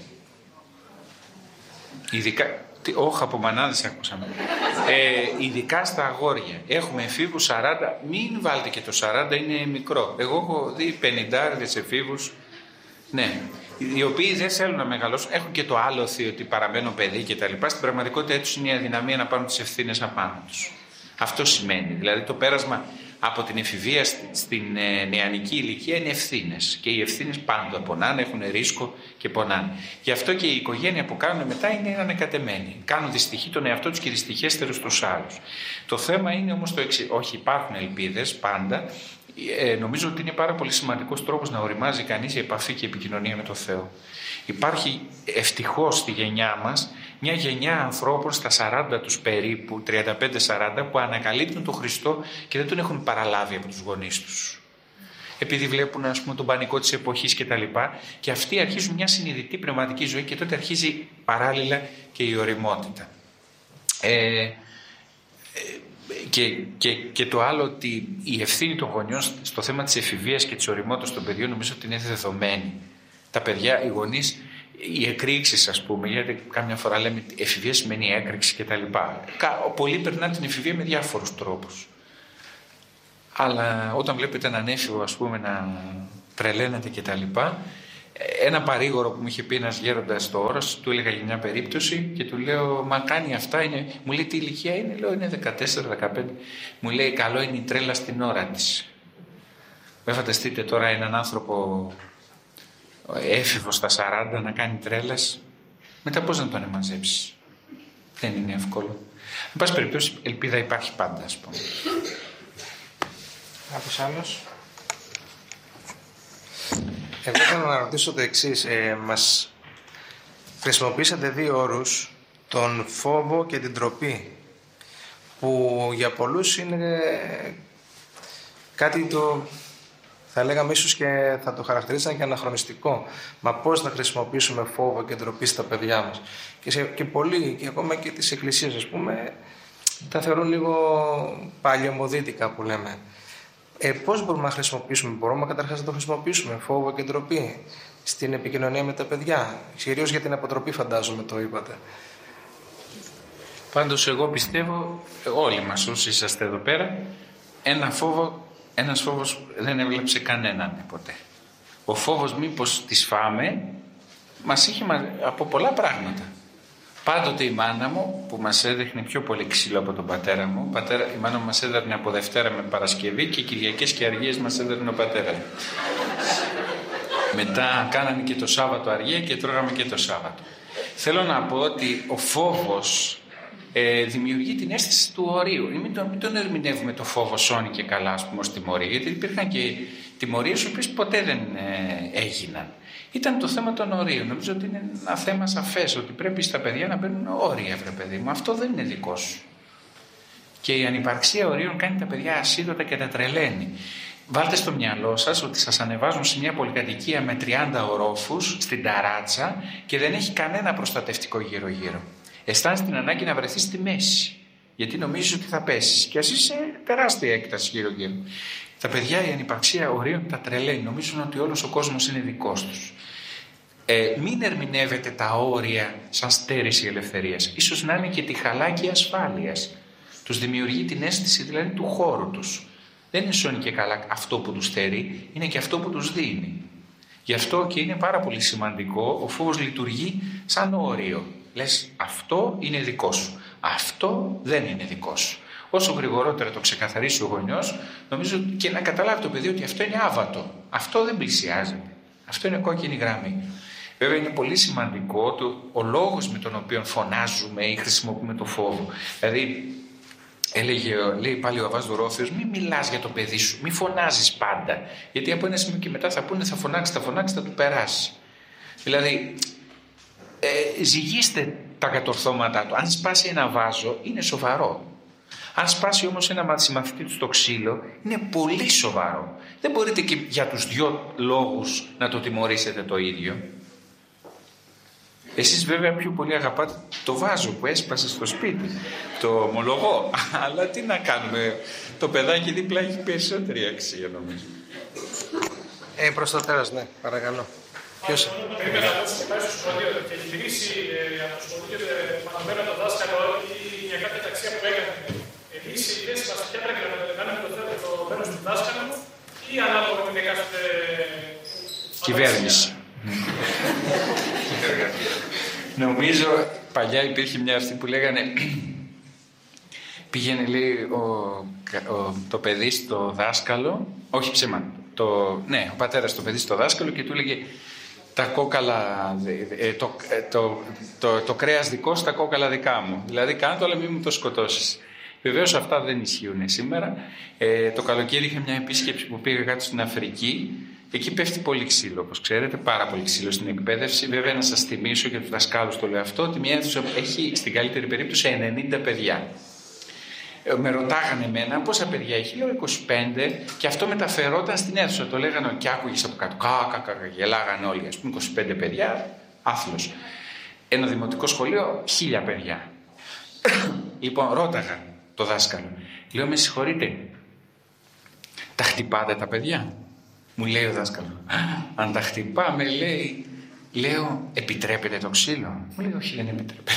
Ειδικά, όχι από μανάδες ακούσαμε. Ε, ειδικά στα αγόρια. Έχουμε εφήβους σαράντα, μην βάλτε και το σαράντα, είναι μικρό. Εγώ έχω δει πενηντάριδες εφήβους, ναι, οι οποίοι δεν θέλουν να μεγαλώσουν, έχουν και το άλοθη ότι παραμένουν παιδί κτλ. Στην πραγματικότητα τους είναι η αδυναμία να πάρουν τις ευθύνες απάνω τους. Αυτό σημαίνει. Δηλαδή το πέρασμα από την εφηβεία στην νεανική ηλικία είναι ευθύνες. Και οι ευθύνες πάντα πονάνε, έχουν ρίσκο και πονάνε. Γι' αυτό και η οικογένεια που κάνουν μετά είναι ανεκατεμένη. Κάνουν δυστυχή τον εαυτό τους και δυστυχέστερους στους άλλους. Το θέμα είναι όμως το εξής. Όχι, υπάρχουν ελπίδες πάντα. Ε, νομίζω ότι είναι πάρα πολύ σημαντικός τρόπος να οριμάζει κανείς η επαφή και η επικοινωνία με τον Θεό. Υπάρχει ευτυχώς στη γενιά μας μια γενιά ανθρώπων στα σαράντα τους περίπου, τριάντα πέντε σαράντα, που ανακαλύπτουν τον Χριστό και δεν τον έχουν παραλάβει από τους γονείς τους. Επειδή βλέπουν, ας πούμε, τον πανικό της εποχής και τα λοιπά, και αυτοί αρχίζουν μια συνειδητή πνευματική ζωή και τότε αρχίζει παράλληλα και η ωριμότητα. Ε, ε, και, και, και το άλλο, ότι η ευθύνη των γονιών στο θέμα της εφηβείας και της ωριμότητας των παιδιών νομίζω ότι είναι δεδομένη. Τα παιδιά, οι γονείς, οι εκρήξεις, ας πούμε, γιατί κάμια φορά λέμε εφηβεία σημαίνει έκρηξη κτλ. Πολλοί περνάνε την εφηβεία με διάφορους τρόπους. Αλλά όταν βλέπετε έναν έφηβο, ας πούμε, να τρελαίνεται κτλ. Ένα παρήγορο που μου είχε πει ένας γέροντας στο Όρος, του έλεγα για μια περίπτωση και του λέω, μα κάνει αυτά, είναι... μου λέει τι ηλικία είναι, λέω είναι δεκατέσσερα δεκαπέντε. Μου λέει καλό είναι η τρέλα στην ώρα της. Δεν φανταστείτε τώρα έναν άνθρωπο έφηβο στα σαράντα να κάνει τρέλας, μετά πώς να τον εμαζέψεις? Δεν είναι εύκολο. Εν πάση περιπτώσει, ελπίδα υπάρχει πάντα, ας πούμε. Κάποιος άλλος? Εγώ θέλω να ρωτήσω το εξής. Ε, μας χρησιμοποίησατε δύο όρους, τον φόβο και την ντροπή, που για πολλούς είναι κάτι το, θα λέγαμε ίσως και θα το χαρακτηρίζαν και αναχρονιστικό. Μα πώς θα χρησιμοποιήσουμε φόβο και ντροπή στα παιδιά μας? Και, σε, και πολλοί, και ακόμα και τις εκκλησίες, ας πούμε, τα θεωρούν λίγο παλιωμοδίτικα που λέμε. Ε, πώς μπορούμε να χρησιμοποιήσουμε, μπορούμε καταρχάς να το χρησιμοποιήσουμε, φόβο και ντροπή, στην επικοινωνία με τα παιδιά? Κυρίως για την αποτροπή, φαντάζομαι το είπατε. Πάντως εγώ πιστεύω, όλοι μας όσοι είσαστε εδώ πέρα, ένα φόβο, ένας φόβος δεν έβλεψε κανέναν ποτέ. Ο φόβος μήπως τις φάμε μας είχε από πολλά πράγματα. Πάντοτε η μάνα μου που μας έδειχνε πιο πολύ ξύλο από τον πατέρα μου, πατέρα, η μάνα μου μας έδερνε από Δευτέρα με Παρασκευή και Κυριακές και Αργίες μας έδερνε ο πατέρας μου. Μετά κάναμε και το Σάββατο αργία και τρώγαμε και το Σάββατο. Θέλω να πω ότι ο φόβος ε, δημιουργεί την αίσθηση του ορίου. Μην τον, μην τον ερμηνεύουμε το φόβο σώνει και καλά, ας πούμε, ως τιμωρία, γιατί υπήρχαν και τιμωρίες οι οποίες ποτέ δεν ε, έγιναν. Ήταν το θέμα των ορίων. Νομίζω ότι είναι ένα θέμα σαφές, ότι πρέπει στα παιδιά να μπαίνουν όρια, βρε παιδί μου. Αυτό δεν είναι δικό σου. Και η ανυπαρξία ορίων κάνει τα παιδιά ασίδωτα και τα τρελαίνει. Βάλτε στο μυαλό σας ότι σας ανεβάζουν σε μια πολυκατοικία με τριάντα ορόφους στην ταράτσα και δεν έχει κανένα προστατευτικό γύρω-γύρω. Αισθάνεσαι την ανάγκη να βρεθείς στη μέση, γιατί νομίζεις ότι θα πέσεις και ας είσαι τεράστια έκταση γύρω-γύρω. Τα παιδιά η ανυπαρξία ορίων τα τρελαίνει, νομίζουν ότι όλος ο κόσμος είναι δικός τους. Ε, μην ερμηνεύετε τα όρια σαν στέρηση ελευθερίας. Ίσως να είναι και τη χαλάκη ασφάλειας. Τους δημιουργεί την αίσθηση δηλαδή του χώρου τους. Δεν είναι σώνει και καλά αυτό που τους στερεί, είναι και αυτό που τους δίνει. Γι' αυτό και είναι πάρα πολύ σημαντικό, ο φόβος λειτουργεί σαν όριο. Λες αυτό είναι δικό σου, αυτό δεν είναι δικό σου. Όσο γρηγορότερα το ξεκαθαρίσει ο γονιός, νομίζω και να καταλάβει το παιδί ότι αυτό είναι άβατο. Αυτό δεν πλησιάζεται. Αυτό είναι κόκκινη γραμμή. Βέβαια είναι πολύ σημαντικό το, ο λόγος με τον οποίο φωνάζουμε ή χρησιμοποιούμε το φόβο. Δηλαδή, έλεγε, λέει πάλι ο Αββάς Δωρόφιος, μην μιλάς για το παιδί σου, μην φωνάζεις πάντα. Γιατί από ένα σημείο και μετά θα πούνε θα φωνάξει, θα φωνάξει, θα του περάσει. Δηλαδή, ε, ζυγίστε τα κατορθώματά του. Αν σπάσει ένα βάζο, είναι σοβαρό. Αν σπάσει όμως ένα συμμαθητή του στο ξύλο, είναι πολύ σοβαρό. Δεν μπορείτε και για τους δυο λόγους να το τιμωρήσετε το ίδιο. Εσείς βέβαια πιο πολύ αγαπάτε το βάζο που έσπασε στο σπίτι, το ομολογώ. Αλλά τι να κάνουμε, το παιδάκι δίπλα έχει περισσότερη αξία νομίζω. Ε, προς το τέλος, ναι, παρακαλώ. Ποιος? Περίμενα να δώσω και πάει στο σχολείο και έχει τηρήσει από το σχολείο επαναλαμβάνω το δάσκαλο ή για κάποια ταξία που έκανε. Εμείς οι ιδέες μας ποια πρέπει να κάνουμε το μέρος του δάσκαλου ή ανάλογα με την εκάστοτε κυβέρνηση. Νομίζω παλιά υπήρχε μια αυτή που λέγανε πήγαινε λέει ο, ο, το παιδί στο δάσκαλο, όχι ψέμα, το, ναι, ο πατέρας το παιδί στο δάσκαλο και του έλεγε τα κόκαλα, ε, το, ε, το, το, το, το κρέας δικό σου, τα κόκαλα δικά μου. Δηλαδή κάνε το αλλά μην μου το σκοτώσεις. Βεβαίως αυτά δεν ισχύουν σήμερα. Ε, το καλοκαίρι είχα μια επίσκεψη που πήγα κάτω στην Αφρική. Εκεί πέφτει πολύ ξύλο, όπως ξέρετε, πάρα πολύ ξύλο στην εκπαίδευση. Βέβαια, να σας θυμίσω για τους δασκάλους το λέω αυτό, ότι μια αίθουσα έχει στην καλύτερη περίπτωση ενενήντα παιδιά. Με ρωτάγανε εμένα πόσα παιδιά έχει, λέω είκοσι πέντε, και αυτό μεταφερόταν στην αίθουσα. Το λέγανε και άκουγες από κάτω. Κάκα, κάκα, γελάγανε όλοι. Α πούμε, είκοσι πέντε παιδιά, άθλος. Ένα δημοτικό σχολείο, χίλια παιδιά. Λοιπόν, ρώταγα το δάσκαλο. Λέω, με συγχωρείτε, τα χτυπάτε τα παιδιά? Μου λέει ο δάσκαλος, αν τα χτυπάμε, λέει, λέω, επιτρέπεται το ξύλο? Μου λέει, όχι, δεν επιτρέπεται.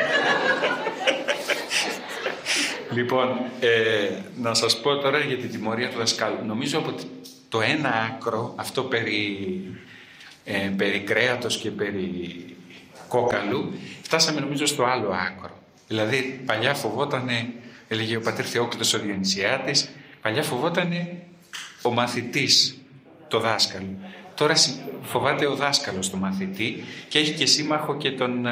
Λοιπόν, ε, να σας πω τώρα για την τιμωρία του δασκάλου. Νομίζω από το ένα άκρο, αυτό περί, ε, περί κρέατος και περί κόκαλου, φτάσαμε νομίζω στο άλλο άκρο. Δηλαδή, παλιά φοβότανε, έλεγε ο πατήρ Θεόκλητος ο Διονυσιάτης, παλιά φοβότανε ο μαθητής το δάσκαλο. Τώρα φοβάται ο δάσκαλος το μαθητή και έχει και σύμμαχο και τον,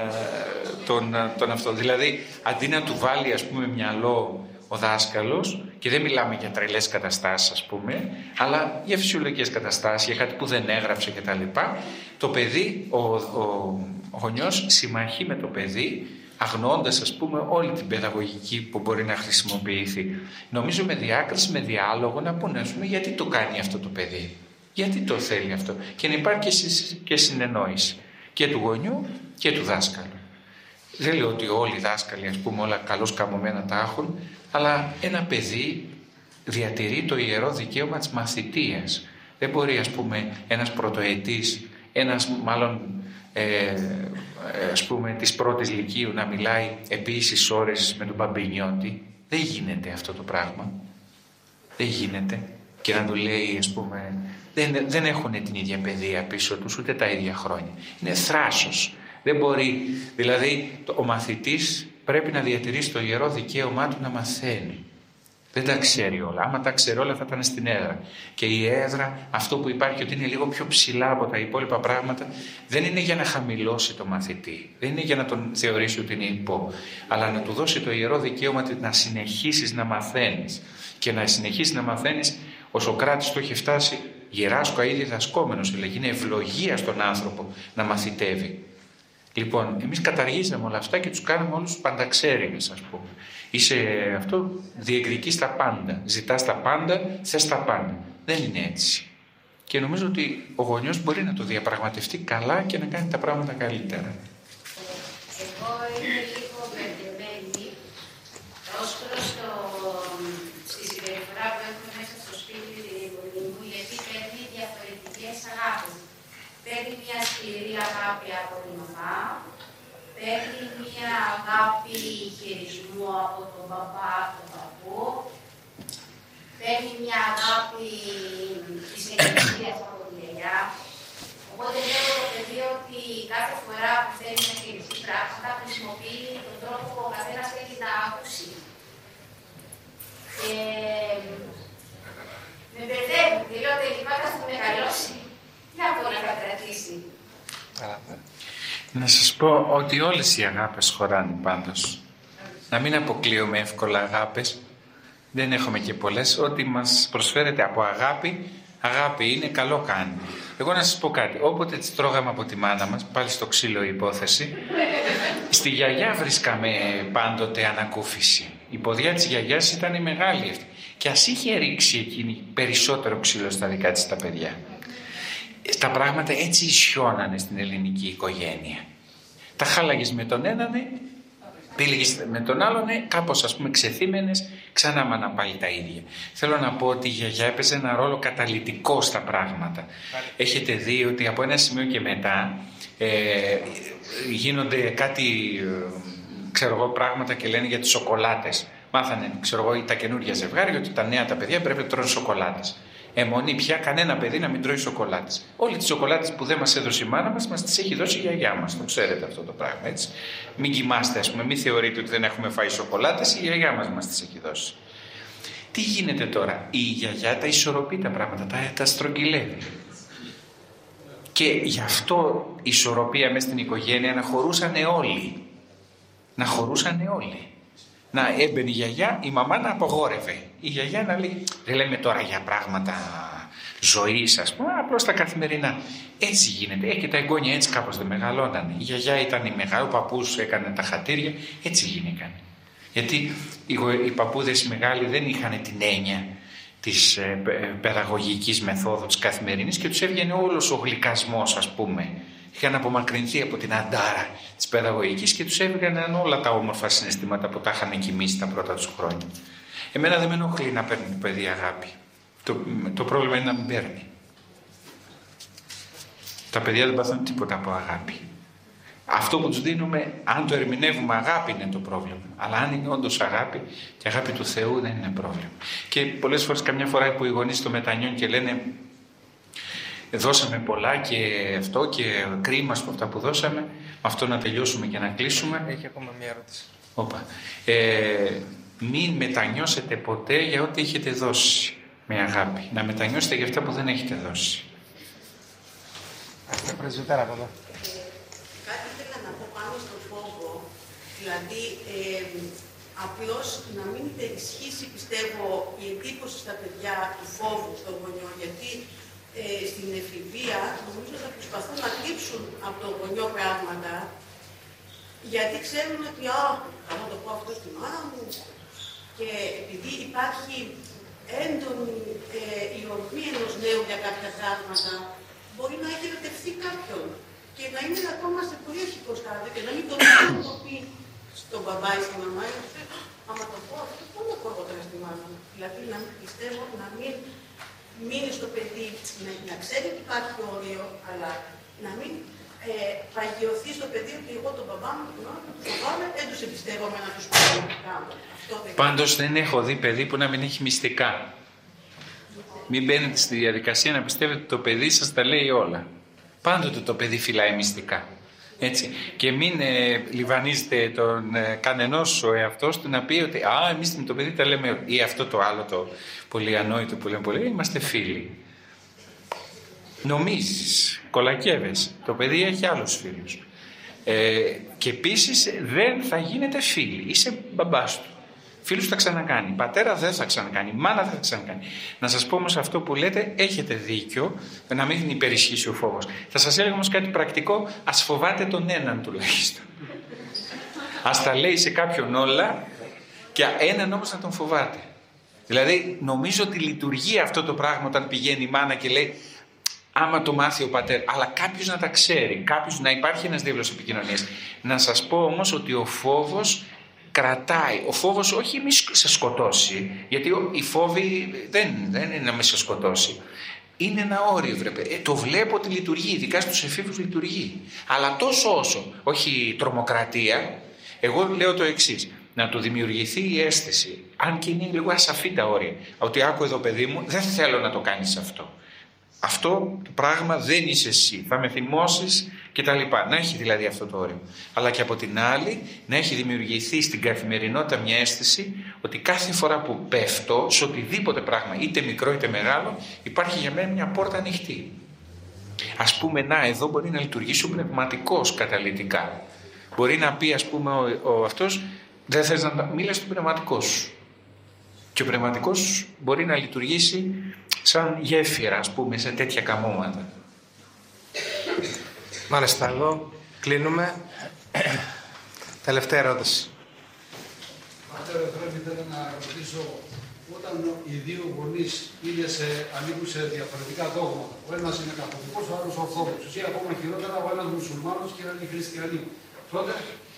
τον, τον αυτό. Δηλαδή, αντί να του βάλει, ας πούμε, μυαλό ο δάσκαλος, και δεν μιλάμε για τρελές καταστάσεις, ας πούμε, αλλά για φυσιολογικές καταστάσεις, για κάτι που δεν έγραψε κτλ. Το παιδί, ο, ο, ο γονιός συμμαχεί με το παιδί, αγνοώντας, ας πούμε, όλη την παιδαγωγική που μπορεί να χρησιμοποιηθεί. Νομίζω με διάκριση, με διάλογο, να πούνε, ας πούμε, γιατί το κάνει αυτό το παιδί. Γιατί το θέλει αυτό. Και να υπάρχει και συνεννόηση και του γονιού και του δάσκαλου. Δεν λέω ότι όλοι οι δάσκαλοι, ας πούμε, όλα καλώς καμωμένα τα έχουν, αλλά ένα παιδί διατηρεί το ιερό δικαίωμα της μαθητείας. Δεν μπορεί, ας πούμε, ένας πρωτοετής, ένας μάλλον ε, ας πούμε της πρώτης λυκείου να μιλάει επίσης ώρες με τον Μπαμπινιώτη. Δεν γίνεται αυτό το πράγμα. Δεν γίνεται. Και να του λέει, ας πούμε, δεν, δεν έχουν την ίδια παιδεία πίσω τους, ούτε τα ίδια χρόνια. Είναι θράσος. Δεν μπορεί, δηλαδή ο μαθητής πρέπει να διατηρήσει το ιερό δικαίωμά του να μαθαίνει. Δεν τα ξέρει όλα. Άμα τα ξέρει όλα θα ήταν στην έδρα. Και η έδρα, αυτό που υπάρχει ότι είναι λίγο πιο ψηλά από τα υπόλοιπα πράγματα, δεν είναι για να χαμηλώσει το μαθητή. Δεν είναι για να τον θεωρήσει ότι είναι υπό. Αλλά να του δώσει το ιερό δικαίωμα να συνεχίσεις να μαθαίνεις. Και να συνεχίσεις να μαθαίνεις, ο Σωκράτης το είχε φτάσει γεράσκο ήδη διδασκόμενος. Δηλαδή είναι ευλογία στον άνθρωπο να μαθητεύει. Λοιπόν, εμείς καταργήσαμε όλα αυτά και τους κάναμε όλους τους πανταξέριδες, ας πούμε. Είσαι αυτό, διεκδικείς τα πάντα, ζητάς τα πάντα, θες τα πάντα. Δεν είναι έτσι. Και νομίζω ότι ο γονιός μπορεί να το διαπραγματευτεί καλά και να κάνει τα πράγματα καλύτερα. Εγώ είμαι λίγο μπερδεμένη ως προς το, στη συμπεριφορά που έχουμε μέσα στο σπίτι την γονή μου, γιατί παίρνει διαφορετικές αγάπες. Παίρνει μια σκληρή αγάπη από τη μαμά, παίρνει μια αγάπη χειρισμού από τον παπά, τον παππού, παίρνει μια αγάπη της εκκλησίας από τη γιαγιά. Οπότε βλέπω το παιδί ότι κάθε φορά που θέλει να χειριστεί πράγματα χρησιμοποιεί τον τρόπο που ο καθένας θέλει να ακούσει. Και με μπερδεύουν, και λέω τελικά θα του μεγαλώσει. Τι να πω να κατρατήσει. Να σας πω ότι όλες οι αγάπες χωράνε πάντως. Να μην αποκλείουμε εύκολα αγάπες. Δεν έχουμε και πολλές. Ό,τι μας προσφέρεται από αγάπη, αγάπη είναι, καλό κάνει. Εγώ να σας πω κάτι. Όποτε τις τρώγαμε από τη μάνα μας, πάλι στο ξύλο η υπόθεση, στη γιαγιά βρίσκαμε πάντοτε ανακούφιση. Η ποδιά της γιαγιάς ήταν μεγάλη αυτή. Και ας είχε ρίξει εκείνη περισσότερο ξύλο στα δικά της τα παιδιά. Τα πράγματα έτσι ισιώνανε στην ελληνική οικογένεια. Τα χάλαγες με τον έναν, πήλεγες με τον άλλον, κάπως ας πούμε ξεθύμενες, ξανά μάνα πάλι τα ίδια. Θέλω να πω ότι η γιαγιά έπαιζε ένα ρόλο καταλυτικό στα πράγματα. Έχετε δει ότι από ένα σημείο και μετά ε, γίνονται κάτι, ξέρω εγώ, πράγματα και λένε για τις σοκολάτες. Μάθανε, ξέρω εγώ, τα καινούργια ζευγάρια ότι τα νέα τα παιδιά πρέπει να τρώνε σοκολάτες. Εμονή πια κανένα παιδί να μην τρώει σοκολάτες. Όλες τις σοκολάτες που δεν μας έδωσε η μάνα μας, μας τις έχει δώσει η γιαγιά μας. Το ξέρετε αυτό το πράγμα, έτσι. Μην κοιμάστε, ας πούμε, μην θεωρείτε ότι δεν έχουμε φάει σοκολάτες, η γιαγιά μας μας τις έχει δώσει. Τι γίνεται τώρα, η γιαγιά τα ισορροπεί τα πράγματα, τα, τα στρογγυλεύει. Και γι' αυτό η ισορροπία μέσα στην οικογένεια να χωρούσανε όλοι. Να χωρούσανε όλοι. Να έμπαινε η γιαγιά, η μαμά να απογόρευε. Η γιαγιά να λέει, δεν λέμε τώρα για πράγματα ζωής, ας πούμε, απλώς τα καθημερινά. Έτσι γίνεται. Ε, και τα εγγόνια έτσι κάπως δεν μεγαλώνανε. Η γιαγιά ήταν η μεγάλη, ο παππούς έκανε τα χατήρια, έτσι γίνηκαν. Γιατί οι, οι παππούδες οι μεγάλοι δεν είχαν την έννοια της ε, παιδαγωγικής μεθόδου της καθημερινής και τους έβγαινε όλος ο γλυκασμός, ας πούμε. Είχαν απομακρυνθεί από την αντάρα της παιδαγωγικής και τους έβγαιναν όλα τα όμορφα συναισθήματα που τα είχαν κοιμήσει τα πρώτα τους χρόνια. Εμένα δεν με ενοχλεί να παίρνει το παιδί αγάπη. Το, το πρόβλημα είναι να μην παίρνει. Τα παιδιά δεν παθαίνουν τίποτα από αγάπη. Αυτό που τους δίνουμε, αν το ερμηνεύουμε αγάπη, είναι το πρόβλημα. Αλλά αν είναι όντως αγάπη, και αγάπη του Θεού δεν είναι πρόβλημα. Και πολλές φορές, καμιά φορά που οι γονείς το μετανιώνουν και λένε δώσαμε πολλά και αυτό και κρίμα από αυτά που δώσαμε, με αυτό να τελειώσουμε και να κλείσουμε. Έχει ακόμα μια ερώτηση. Όπα. Ε, μην μετανιώσετε ποτέ για ό,τι έχετε δώσει με αγάπη. Να μετανιώσετε για αυτά που δεν έχετε δώσει. Αυτή πρεσβυτέρα από εδώ. Κάτι ήθελα να πω πάνω στον φόβο, δηλαδή ε, απλώς να μην υπερισχύσει, πιστεύω, η εντύπωση στα παιδιά του φόβου στον γονιό, γιατί ε, στην εφηβεία νομίζω θα προσπαθούν να κρύψουν από το γονιό πράγματα, γιατί ξέρουν ότι α, θα το πω αυτό στη μάνα μου, και επειδή υπάρχει έντονη ε, η ορμή ενός νέου για κάποια πράγματα, μπορεί να έχει ερωτευτεί κάποιον και να είναι ακόμα σε πολύ αρχικό στάδιο και να μην το να το πει στον μπαμπά ή στη μαμά. Άμα το πω αυτό, πώς να πω εγώ τώρα στη μάνα μου. Δηλαδή, να μην πιστεύω να μην μείνει στο παιδί, να, να ξέρει ότι υπάρχει όριο, αλλά να μην ε, παγιωθεί στο παιδί ότι εγώ τον μπαμπά μου, τον άλλο, τον φοβάμαι, δεν τους εμπιστεύομαι να τους πω να κάνω. Πάντως δεν έχω δει παιδί που να μην έχει μυστικά. Μην μπαίνετε στη διαδικασία να πιστεύετε ότι το παιδί σας τα λέει όλα. Πάντοτε το παιδί φυλάει μυστικά. Έτσι. Και μην ε, λιβανίζετε τον ε, κανενός ο εαυτός του να πει ότι α, εμείς με το παιδί τα λέμε, ή αυτό το άλλο το πολύ ανόητο που λέμε πολύ, είμαστε φίλοι. Νομίζεις, κολακεύεσαι. Το παιδί έχει άλλους φίλους. Ε, και επίσης δεν θα γίνετε φίλοι. Είσαι μπαμπάς του. Φίλους θα ξανακάνει. Πατέρα δεν θα ξανακάνει. Μάνα δεν θα ξανακάνει. Να σας πω όμως αυτό που λέτε, έχετε δίκιο, να μην υπερισχύσει ο φόβος. Θα σας έλεγα όμως κάτι πρακτικό, ας φοβάτε τον έναν τουλάχιστον. Ας τα λέει σε κάποιον όλα και έναν όμως να τον φοβάται. Δηλαδή νομίζω ότι λειτουργεί αυτό το πράγμα όταν πηγαίνει η μάνα και λέει άμα το μάθει ο πατέρα, αλλά κάποιος να τα ξέρει, κάποιος να υπάρχει ένας δίβλος επικοινωνίας. Να σας πω όμως ότι ο φόβος κρατάει. Ο φόβος όχι μη σε σκοτώσει, γιατί η φόβη δεν, δεν είναι να με σε σκοτώσει. Είναι ένα όριο, βρε. Ε, το βλέπω ότι λειτουργεί, ειδικά στους εφήβους λειτουργεί. Αλλά τόσο όσο, όχι τρομοκρατία, εγώ λέω το εξής. Να του δημιουργηθεί η αίσθηση, αν και είναι λίγο ασαφή τα όρια, ότι άκου εδώ παιδί μου, δεν θέλω να το κάνεις αυτό. Αυτό το πράγμα δεν είσαι εσύ, θα με θυμώσεις και τα λοιπά. Να έχει δηλαδή αυτό το όριο. Αλλά και από την άλλη να έχει δημιουργηθεί στην καθημερινότητα μια αίσθηση ότι κάθε φορά που πέφτω σε οτιδήποτε πράγμα, είτε μικρό είτε μεγάλο, υπάρχει για μένα μια πόρτα ανοιχτή. Ας πούμε, να εδώ μπορεί να λειτουργήσει ο πνευματικός καταλυτικά. Μπορεί να πει, ας πούμε, ο, ο αυτός, δεν θες να μίλας στον πνευματικό σου. Και ο πνευματικός μπορεί να λειτουργήσει σαν γέφυρα, ας πούμε, σε τέτοια καμώματα. Μάλιστα, εδώ κλείνουμε. Τελευταία ερώτηση. Πατέρα, πρέπει να ρωτήσω, όταν οι δύο γονείς είναι σε, ανήκουν σε διαφορετικά δόγματα, ο ένας είναι καθολικός, ο άλλος ορθόδοξος, ή ακόμα χειρότερα, ο ένας μουσουλμάνος και ένας χριστιανοί, τότε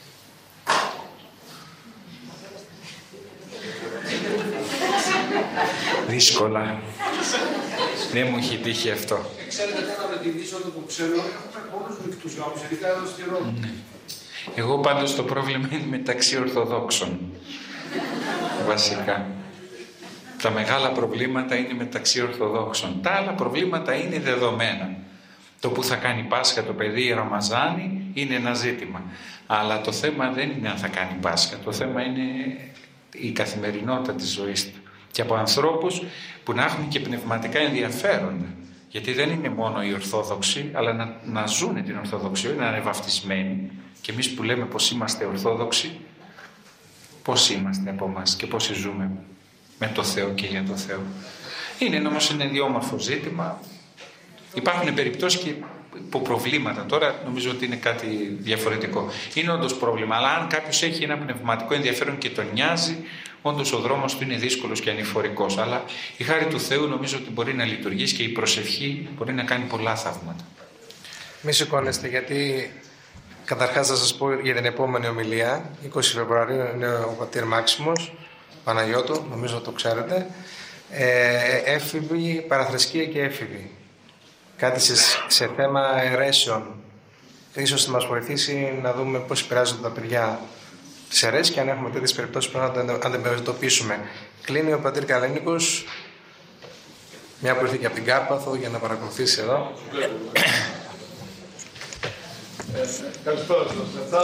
δύσκολα. Δεν μου έχει τύχει αυτό. Ξέρετε, τώρα με την είσοδο του ξένου έχουμε πολλούς μικτούς γάμους, ειδικά εδώ στη Ρώμη. Εγώ πάντως το πρόβλημα είναι μεταξύ Ορθοδόξων. Βασικά. Τα μεγάλα προβλήματα είναι μεταξύ Ορθοδόξων. Τα άλλα προβλήματα είναι δεδομένα. Το που θα κάνει Πάσχα το παιδί ή Ραμαζάνι είναι ένα ζήτημα. Αλλά το θέμα δεν είναι αν θα κάνει Πάσχα. Το θέμα είναι η καθημερινότητα της ζωής του. Και από ανθρώπους που να έχουν και πνευματικά ενδιαφέροντα. Γιατί δεν είναι μόνο οι Ορθόδοξοι, αλλά να, να ζουν την Ορθοδοξία, να είναι βαφτισμένοι. Και εμείς που λέμε πως είμαστε Ορθόδοξοι, πώς είμαστε από εμάς και πώς ζούμε με το Θεό και για το Θεό. Είναι όμως ένα ιδιόμορφο ζήτημα. Υπάρχουν περιπτώσεις και προβλήματα. Τώρα νομίζω ότι είναι κάτι διαφορετικό. Είναι όντως πρόβλημα, αλλά αν κάποιος έχει ένα πνευματικό ενδιαφέρον και τον νοιάζει, όντως ο δρόμος του είναι δύσκολος και ανηφορικός. Αλλά η χάρη του Θεού νομίζω ότι μπορεί να λειτουργήσει και η προσευχή μπορεί να κάνει πολλά θαύματα. Μη σηκώνεστε, γιατί καταρχάς θα σας πω για την επόμενη ομιλία. είκοσι Φεβρουαρίου είναι ο πατήρ Μάξιμος Παναγιώτου, νομίζω το ξέρετε. Ε, έφηβοι, παραθρησκεία και έφηβοι. κάτι σε, σε θέμα αιρέσεων. Ίσως θα μας βοηθήσει να δούμε πώς επηρεάζονται τα παιδιά τις αιρέσεις και αν έχουμε τέτοιες περιπτώσεις που να τα αντιμετωπίσουμε. Κλείνει ο πατήρ Καλένικος, μια που ήρθε και από την Κάρπαθο για να παρακολουθήσει εδώ. Καλησπέρα σας.